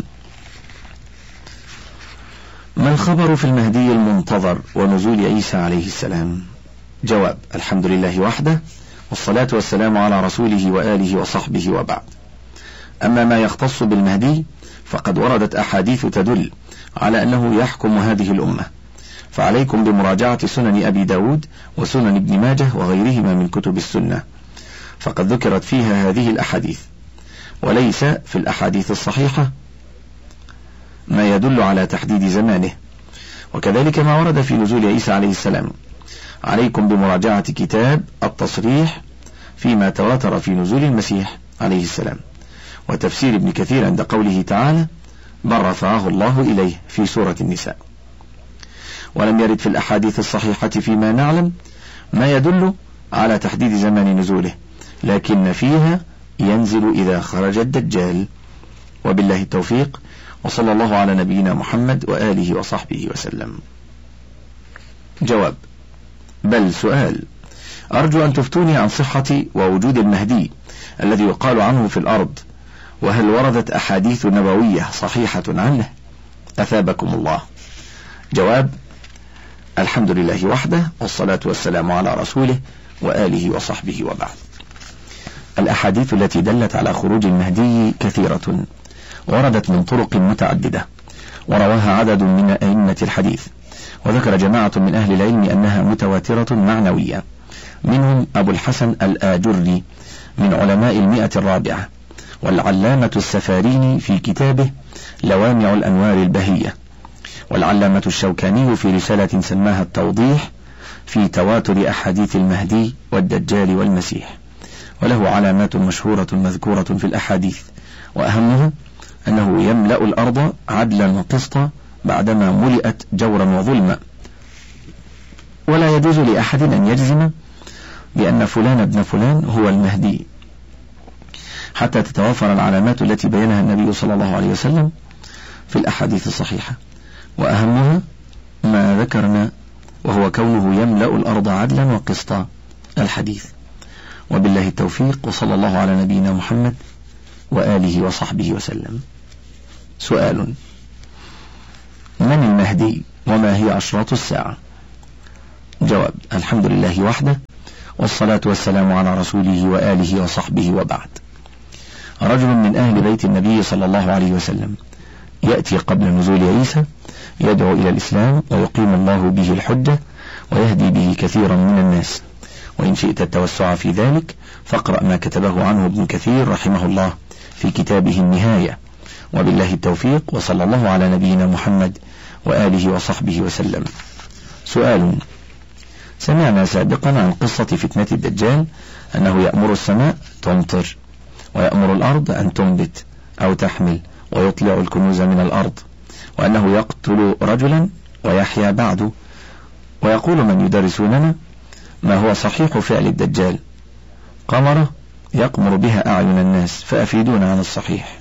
ما الخبر في المهدي المنتظر ونزول عيسى عليه السلام؟ جواب: الحمد لله وحده، والصلاة والسلام على رسوله وآله وصحبه، وبعد. أما ما يختص بالمهدي فقد وردت أحاديث تدل على أنه يحكم هذه الأمة، فعليكم بمراجعة سنن أبي داود وسنن ابن ماجه وغيرهما من كتب السنة، فقد ذكرت فيها هذه الأحاديث، وليس في الأحاديث الصحيحة ما يدل على تحديد زمانه. وكذلك ما ورد في نزول عيسى عليه السلام. عليكم بمراجعة كتاب التصريح فيما تواتر في نزول المسيح عليه السلام، وتفسير ابن كثير عند قوله تعالى: بل رفعه الله إليه في سورة النساء. ولم يرد في الأحاديث الصحيحة فيما نعلم ما يدل على تحديد زمان نزوله، لكن فيها ينزل إذا خرج الدجال. وبالله التوفيق، وصلى الله على نبينا محمد وآله وصحبه وسلم. جواب: بل سؤال، أرجو أن تفتوني عن صحة ووجود المهدي الذي يقال عنه في الأرض، وهل وردت أحاديث نبوية صحيحة عنه؟ أثابكم الله. جواب: الحمد لله وحده، والصلاة والسلام على رسوله وآله وصحبه، وبعد. الأحاديث التي دلت على خروج المهدي كثيرة، وردت من طرق متعددة، ورواها عدد من أئمة الحديث، وذكر جماعة من أهل العلم أنها متواترة معنوية، منهم أبو الحسن الآجري من علماء المئة الرابعة، والعلامة السفاريني في كتابه لوامع الأنوار البهية، والعلامة الشوكاني في رسالة سماها التوضيح في تواتر أحاديث المهدي والدجال والمسيح، وله علامات مشهورة مذكورة في الأحاديث، وأهمها أنه يملأ الأرض عدلا وقسطا بعدما ملئت جورا وظلما، ولا يجوز لأحد أن يجزم بأن فلان ابن فلان هو المهدي حتى تتوافر العلامات التي بينها النبي صلى الله عليه وسلم في الأحاديث الصحيحة، وأهمها ما ذكرنا وهو كونه يملأ الأرض عدلا وقسطا الحديث. وبالله التوفيق، وصلى الله على نبينا محمد وآله وصحبه وسلم. سؤال: من المهدي وما هي أشراط الساعة؟ جواب: الحمد لله وحده، والصلاة والسلام على رسوله وآله وصحبه، وبعد. رجل من أهل بيت النبي صلى الله عليه وسلم يأتي قبل نزول عيسى يدعو إلى الإسلام ويقيم الله به الحجة ويهدي به كثيرا من الناس. وإن شئت التوسع في ذلك فاقرأ ما كتبه عنه ابن كثير رحمه الله في كتابه النهاية. وبالله التوفيق، وصلى الله على نبينا محمد وآله وصحبه وسلم. سؤال: سمعنا سابقا عن قصة فتنة الدجال أنه يأمر السماء تمطر، ويأمر الأرض أن تنبت أو تحمل، ويطلع الكنوز من الأرض، وأنه يقتل رجلا ويحيا بعده. ويقول من يدرسوننا ما هو صحيح فعل الدجال؟ قمرة يقمر بها أعين الناس، فأفيدونا عن الصحيح.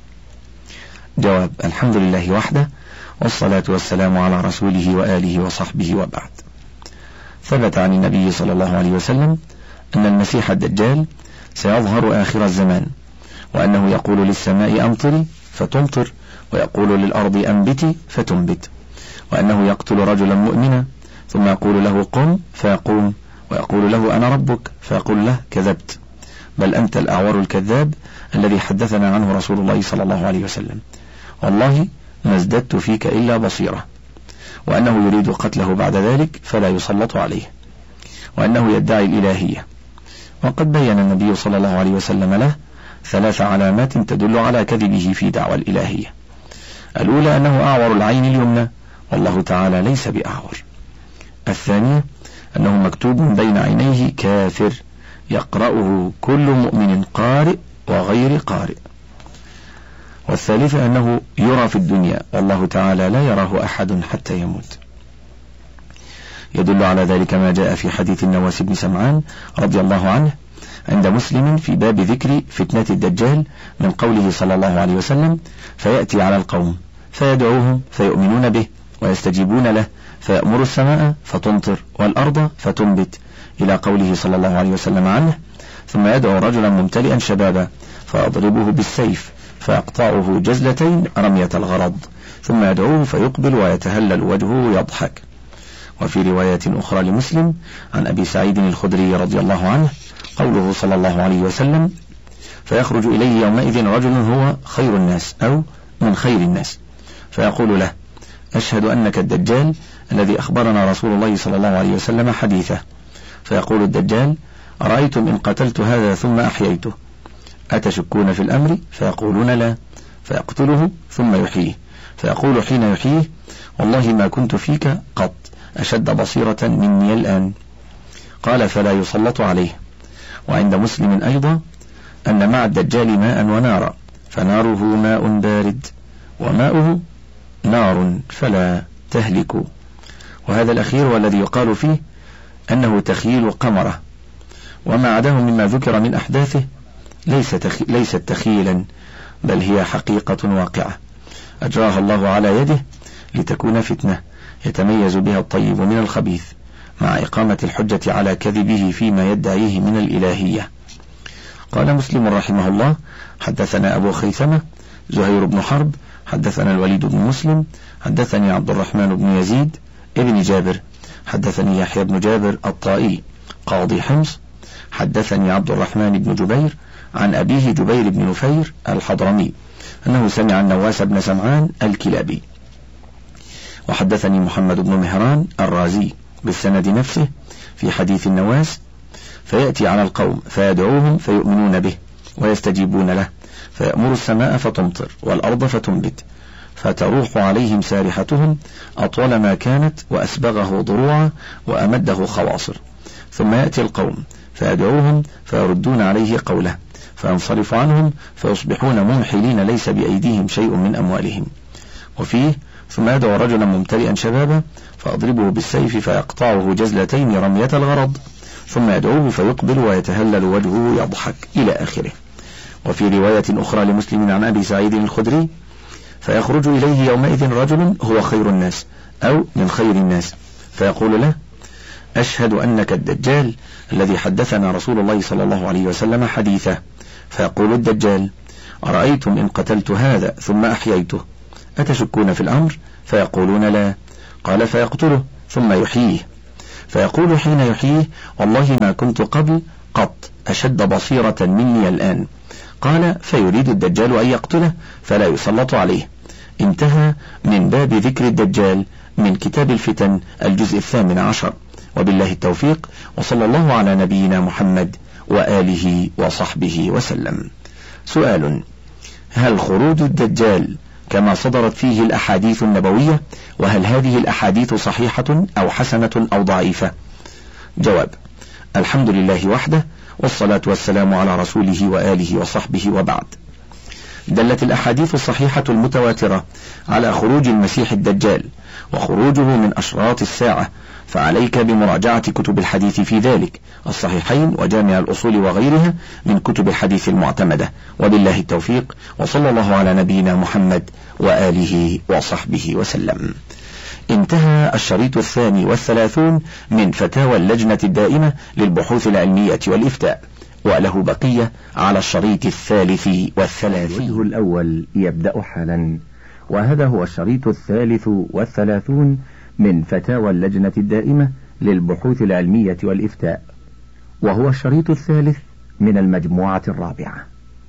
جواب: الحمد لله وحده، والصلاة والسلام على رسوله وآله وصحبه، وبعد. ثبت عن النبي صلى الله عليه وسلم أن المسيح الدجال سيظهر آخر الزمان، وأنه يقول للسماء أمطري فتمطر، ويقول للأرض أنبتي فتنبت، وأنه يقتل رجلا مؤمنا ثم يقول له قم فيقوم، ويقول له أنا ربك فيقول له كذبت، بل أنت الأعور الكذاب الذي حدثنا عنه رسول الله صلى الله عليه وسلم، والله ما ازددت فيك إلا بصيرة. وأنه يريد قتله بعد ذلك فلا يسلط عليه، وأنه يدعي الإلهية. وقد بين النبي صلى الله عليه وسلم له ثلاث علامات تدل على كذبه في دعوى الإلهية. الأولى أنه أعور العين اليمنى، والله تعالى ليس بأعور. الثانية أنه مكتوب بين عينيه كافر يقرأه كل مؤمن قارئ وغير قارئ. والثالثة أنه يرى في الدنيا، والله تعالى لا يراه أحد حتى يموت. يدل على ذلك ما جاء في حديث النواس بن سمعان رضي الله عنه عند مسلم في باب ذكر فتنة الدجال من قوله صلى الله عليه وسلم: فيأتي على القوم فيدعوهم فيؤمنون به ويستجيبون له، فيأمر السماء فتمطر والأرض فتنبت، إلى قوله صلى الله عليه وسلم عنه: ثم يدعو رجلا ممتلئا شبابا فأضربه بالسيف فيقطعه جزلتين رمية الغرض، ثم يدعوه فيقبل ويتهلل وجهه يضحك. وفي رواية أخرى لمسلم عن أبي سعيد الخدري رضي الله عنه قوله صلى الله عليه وسلم: فيخرج إليه يومئذ رجل هو خير الناس أو من خير الناس، فيقول له: أشهد أنك الدجال الذي أخبرنا رسول الله صلى الله عليه وسلم حديثه. فيقول الدجال: أرأيتم إن قتلت هذا ثم أحييته أتشكون في الأمر؟ فيقولون لا. فيقتله ثم يحييه، فيقول حين يحييه: والله ما كنت فيك قط أشد بصيرة مني الآن. قال: فلا يسلط عليه. وعند مسلم أيضا أن مع الدجال ماء ونارا، فناره ماء بارد وماؤه نار فلا تهلك. وهذا الأخير والذي يقال فيه أنه تخيل قمرة، وما عداه مما ذكر من أحداثه ليس تخي... ليست تخيلا، بل هي حقيقة واقعة أجراها الله على يده لتكون فتنة يتميز بها الطيب من الخبيث، مع إقامة الحجة على كذبه فيما يدعيه من الإلهية. قال مسلم رحمه الله: حدثنا أبو خيثمة زهير بن حرب حدثنا الوليد بن مسلم حدثني عبد الرحمن بن يزيد ابن جابر حدثني يحيى بن جابر الطائي قاضي حمص حدثني عبد الرحمن بن جبير عن أبيه جبير بن نفير الحضرمي أنه سمع النواس بن سمعان الكلابي. وحدثني محمد بن مهران الرازي بالسند نفسه في حديث النواس: فيأتي على القوم فيدعوهم فيؤمنون به ويستجيبون له، فيأمر السماء فتمطر والأرض فتنبت، فتروح عليهم سارحتهم أطول ما كانت، وأسبغه ضروعا وأمده خواصر، ثم يأتي القوم فيدعوهم فيردون عليه قوله، فينصرف عنهم فيصبحون ممحلين ليس بأيديهم شيء من أموالهم. وفيه: ثم يدعو رجلا ممتلئا شبابا فأضربه بالسيف فيقطعه جزلتين رمية الغرض، ثم يدعوه فيقبل ويتهلل وجهه يضحك، إلى آخره. وفي رواية أخرى لمسلم عن أبي سعيد الخدري: فيخرج إليه يومئذ رجل هو خير الناس أو من خير الناس، فيقول له: أشهد أنك الدجال الذي حدثنا رسول الله صلى الله عليه وسلم حديثه. فيقول الدجال: أرأيتم إن قتلت هذا ثم أحييته أتشكون في الأمر؟ فيقولون: لا. قال: فيقتله ثم يحييه، فيقول حين يحييه: والله ما كنت قبل قط أشد بصيرة مني الآن. قال: فيريد الدجال أن يقتله فلا يسلط عليه. انتهى من باب ذكر الدجال من كتاب الفتن الجزء الثامن عشر، وبالله التوفيق، وصلى الله على نبينا محمد وآله وصحبه وسلم. سؤال: هل خروج الدجال كما صدرت فيه الأحاديث النبوية؟ وهل هذه الأحاديث صحيحة أو حسنة أو ضعيفة؟ جواب: الحمد لله وحده، والصلاة والسلام على رسوله وآله وصحبه، وبعد. دلت الأحاديث الصحيحة المتواترة على خروج المسيح الدجال، وخروجه من أشراط الساعة، فعليك بمراجعة كتب الحديث في ذلك، الصحيحين وجامع الأصول وغيرها من كتب الحديث المعتمدة، وبالله التوفيق، وصلى الله على نبينا محمد وآله وصحبه وسلم. انتهى الشريط الثاني والثلاثون من فتاوى اللجنة الدائمة للبحوث العلمية والإفتاء، وله بقية على الشريط الثالث والثلاثين. الوجه الأول يبدأ حالا، وهذا هو الشريط الثالث والثلاثون من فتاوى اللجنة الدائمة للبحوث العلمية والإفتاء، وهو الشريط الثالث من المجموعة الرابعة.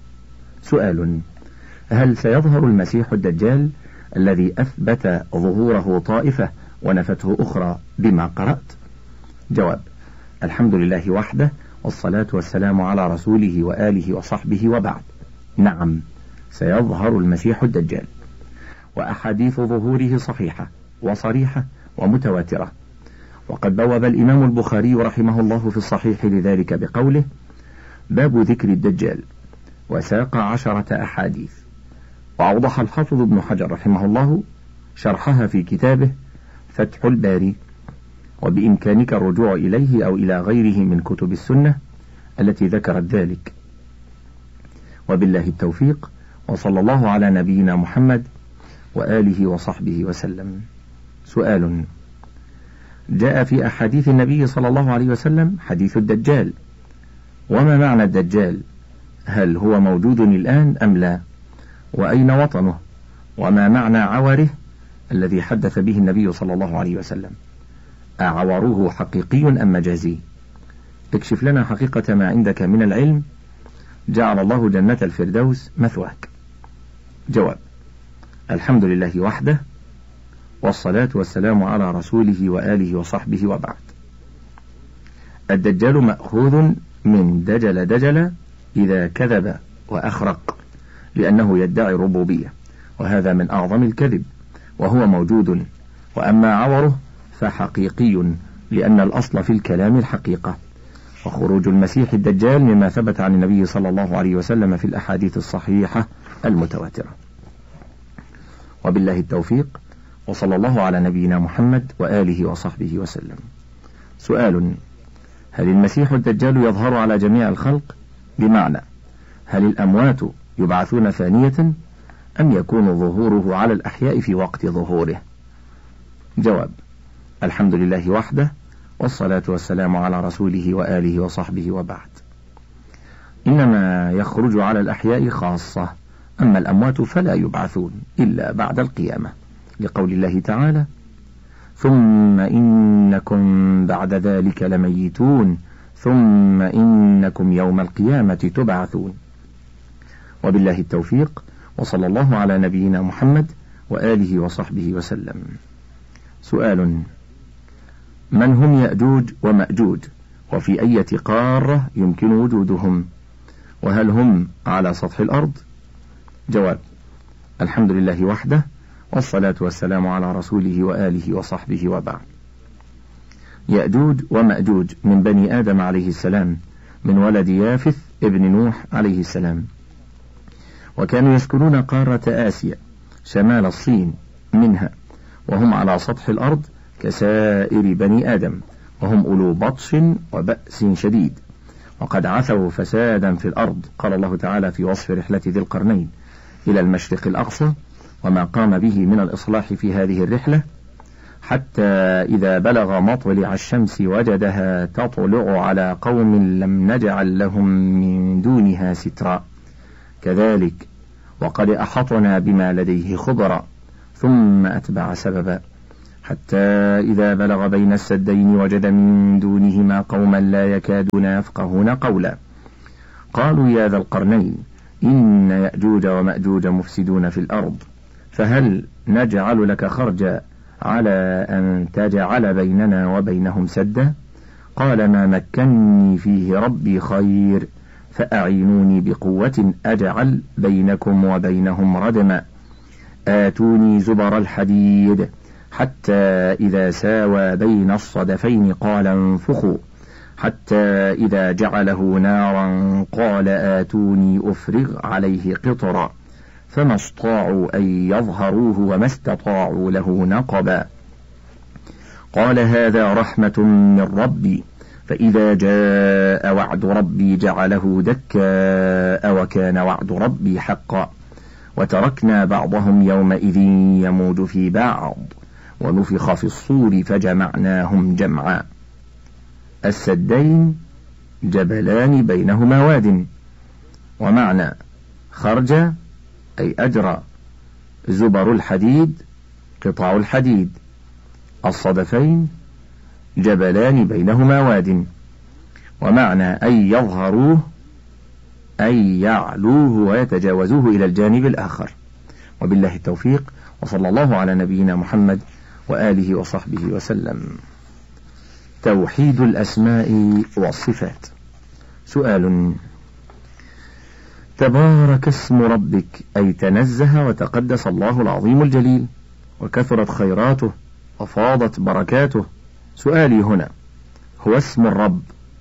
سؤال: هل سيظهر المسيح الدجال الذي أثبت ظهوره طائفة ونفته أخرى بما قرأت؟ جواب: الحمد لله وحده، والصلاة والسلام على رسوله وآله وصحبه، وبعد. نعم، سيظهر المسيح الدجال، وأحاديث ظهوره صحيحة وصريحة ومتواترة، وقد بوب الإمام البخاري رحمه الله في الصحيح لذلك بقوله: باب ذكر الدجال، وساق عشرة أحاديث. وأوضح الحافظ ابن حجر رحمه الله شرحها في كتابه فتح الباري، وبإمكانك الرجوع إليه أو إلى غيره من كتب السنة التي ذكرت ذلك، وبالله التوفيق، وصلى الله على نبينا محمد وآله وصحبه وسلم. سؤال: جاء في أحاديث النبي صلى الله عليه وسلم حديث الدجال، وما معنى الدجال؟ هل هو موجود الآن أم لا؟ وأين وطنه؟ وما معنى عوره الذي حدث به النبي صلى الله عليه وسلم؟ أعوره حقيقي أم مجازي؟ اكشف لنا حقيقة ما عندك من العلم، جعل الله جنة الفردوس مثواك. جواب: الحمد لله وحده، والصلاة والسلام على رسوله وآله وصحبه، وبعد. الدجال مأخوذ من دجل دجل إذا كذب وأخرق، لأنه يدعي الربوبية، وهذا من أعظم الكذب، وهو موجود. وأما عوره فحقيقي، لأن الأصل في الكلام الحقيقة. وخروج المسيح الدجال مما ثبت عن النبي صلى الله عليه وسلم في الأحاديث الصحيحة المتواترة، وبالله التوفيق، وصلى الله على نبينا محمد وآله وصحبه وسلم. سؤال: هل المسيح الدجال يظهر على جميع الخلق؟ بمعنى: هل الأموات يبعثون ثانية، أم يكون ظهوره على الأحياء في وقت ظهوره؟ جواب: الحمد لله وحده، والصلاة والسلام على رسوله وآله وصحبه، وبعد. إنما يخرج على الأحياء خاصة، أما الأموات فلا يبعثون إلا بعد القيامة، لقول الله تعالى: ثم إنكم بعد ذلك لميتون ثم إنكم يوم القيامة تبعثون. وبالله التوفيق، وصلى الله على نبينا محمد وآله وصحبه وسلم. سؤال: من هم يأجوج ومأجوج، وفي أي قارة يمكن وجودهم، وهل هم على سطح الأرض؟ جواب: الحمد لله وحده، والصلاة والسلام على رسوله وآله وصحبه، وبعد. يأجوج ومأجوج من بني آدم عليه السلام، من ولد يافث ابن نوح عليه السلام، وكانوا يسكنون قارة آسيا شمال الصين منها، وهم على سطح الأرض كسائر بني آدم، وهم أولو بطش وبأس شديد، وقد عثوا فسادا في الأرض. قال الله تعالى في وصف رحلة ذي القرنين إلى المشرق الأقصى وما قام به من الإصلاح في هذه الرحلة: حتى إذا بلغ مطلع الشمس وجدها تطلع على قوم لم نجعل لهم من دونها سترا كذلك وقد أحطنا بما لديه خبرا ثم أتبع سببا حتى إذا بلغ بين السدين وجد من دونهما قوما لا يكادون يفقهون قولا قالوا يا ذا القرنين إن يأجوج ومأجوج مفسدون في الأرض فهل نجعل لك خرجا على أن تجعل بيننا وبينهم سدا قال ما مكني فيه ربي خير فأعينوني بقوة أجعل بينكم وبينهم ردما آتوني زبر الحديد حتى إذا ساوى بين الصدفين قال انفخوا حتى إذا جعله نارا قال آتوني أفرغ عليه قطرا فما استطاعوا أن يظهروه وما استطاعوا له نقبا قال هذا رحمة من ربي فإذا جاء وعد ربي جعله دكاء وكان وعد ربي حقا وتركنا بعضهم يومئذ يموج في بعض ونفخ في الصور فجمعناهم جمعا. السدين جبلان بينهما واد. ومعنى خرج أي أجرى، زبر الحديد قطع الحديد، الصدفين جبلان بينهما واد. ومعنى أن يظهروه أي يعلوه ويتجاوزوه إلى الجانب الآخر. وبالله التوفيق، وصلى الله على نبينا محمد وآله وصحبه وسلم. توحيد الأسماء والصفات. سؤال: تبارك اسم ربك أي تنزه وتقدس الله العظيم الجليل وكثرت خيراته وفاضت بركاته. سؤالي هنا: هو اسم الرب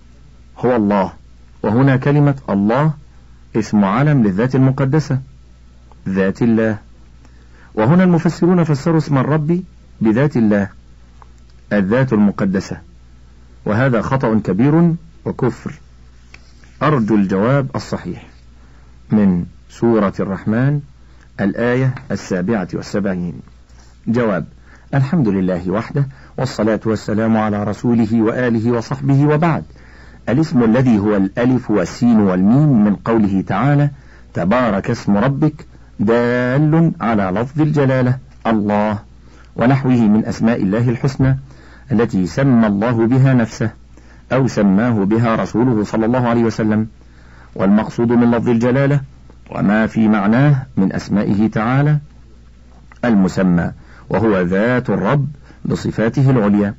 هو الله، وهنا كلمة الله اسم علم للذات المقدسة ذات الله، وهنا المفسرون فسروا اسم الرب بذات الله الذات المقدسة، وهذا خطأ كبير وكفر. أرجو الجواب الصحيح من سورة الرحمن الآية السابعة والسبعين. جواب: الحمد لله وحده والصلاة والسلام على رسوله وآله وصحبه، وبعد. الاسم الذي هو الألف والسين والميم من قوله تعالى تبارك اسم ربك دال على لفظ الجلالة الله ونحوه من أسماء الله الحسنى التي سمى الله بها نفسه أو سماه بها رسوله صلى الله عليه وسلم. والمقصود من لفظ الجلالة وما في معناه من أسمائه تعالى المسمى، وهو ذات الرب بصفاته العليا،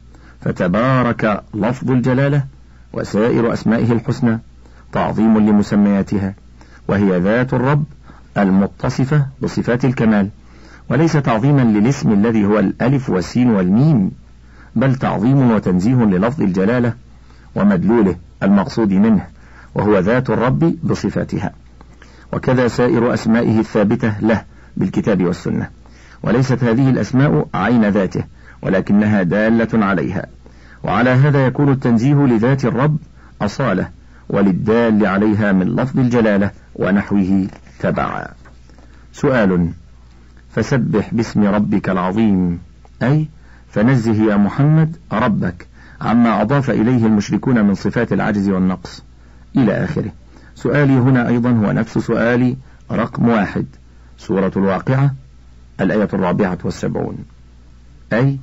فتبارك لفظ الجلالة وسائر أسمائه الحسنى تعظيم لمسمياتها، وهي ذات الرب المتصفة بصفات الكمال، وليس تعظيما للاسم الذي هو الألف والسين والميم، بل تعظيم وتنزيه للفظ الجلالة ومدلوله المقصود منه، وهو ذات الرب بصفاتها، وكذا سائر أسمائه الثابتة له بالكتاب والسنة. وليست هذه الأسماء عين ذاته، ولكنها دالة عليها، وعلى هذا يكون التنزيه لذات الرب أصالة، وللدال عليها من لفظ الجلالة ونحوه تبعا. سؤال: فسبح باسم ربك العظيم أي فنزه يا محمد ربك عما أضاف إليه المشركون من صفات العجز والنقص إلى آخره. سؤالي هنا أيضا هو نفس سؤالي رقم واحد، سورة الواقعة الآية الرابعة والسبعون، أي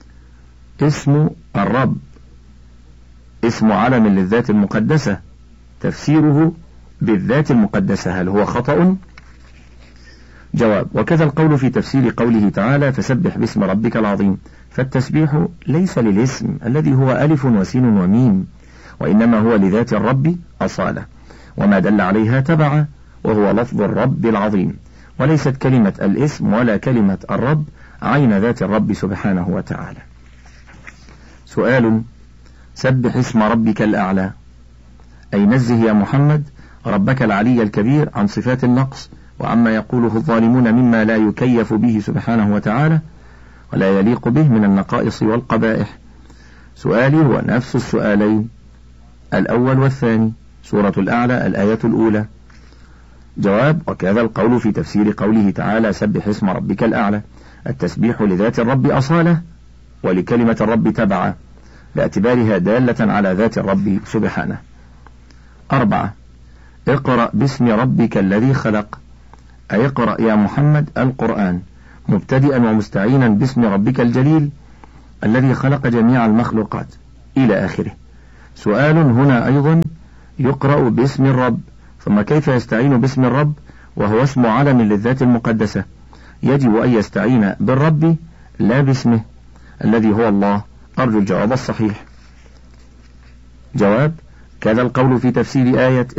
اسم الرب اسم علم للذات المقدسة، تفسيره بالذات المقدسة هل هو خطأ؟ جواب: وكذا القول في تفسير قوله تعالى فسبح باسم ربك العظيم، فالتسبيح ليس للاسم الذي هو ألف وسين وميم، وإنما هو لذات الرب أصالة، وما دل عليها تبع، وهو لفظ الرب العظيم، وليست كلمة الاسم ولا كلمة الرب عين ذات الرب سبحانه وتعالى. سؤال: سبح اسم ربك الأعلى أي نزه يا محمد ربك العلي الكبير عن صفات النقص وعما يقوله الظالمون مما لا يكيف به سبحانه وتعالى ولا يليق به من النقائص والقبائح. سؤالي هو نفس السؤالين الأول والثاني، سورة الأعلى الآية الأولى. جواب: وكذا القول في تفسير قوله تعالى سبح اسم ربك الأعلى. التسبيح لذات الرب أصالة، ولكلمة الرب تبعة، باعتبارها دالة على ذات الرب سبحانه. أربعة: اقرأ باسم ربك الذي خلق، أي اقرأ يا محمد القرآن مبتدئا ومستعينا باسم ربك الجليل الذي خلق جميع المخلوقات إلى آخره. سؤال هنا أيضا: يقرأ باسم الرب، ثم كيف يستعين باسم الرب وهو اسم علم للذات المقدسة؟ يجب أن يستعين بالرب لا باسمه الذي هو الله. أرجو الجواب الصحيح. جواب: كذا القول في تفسير آية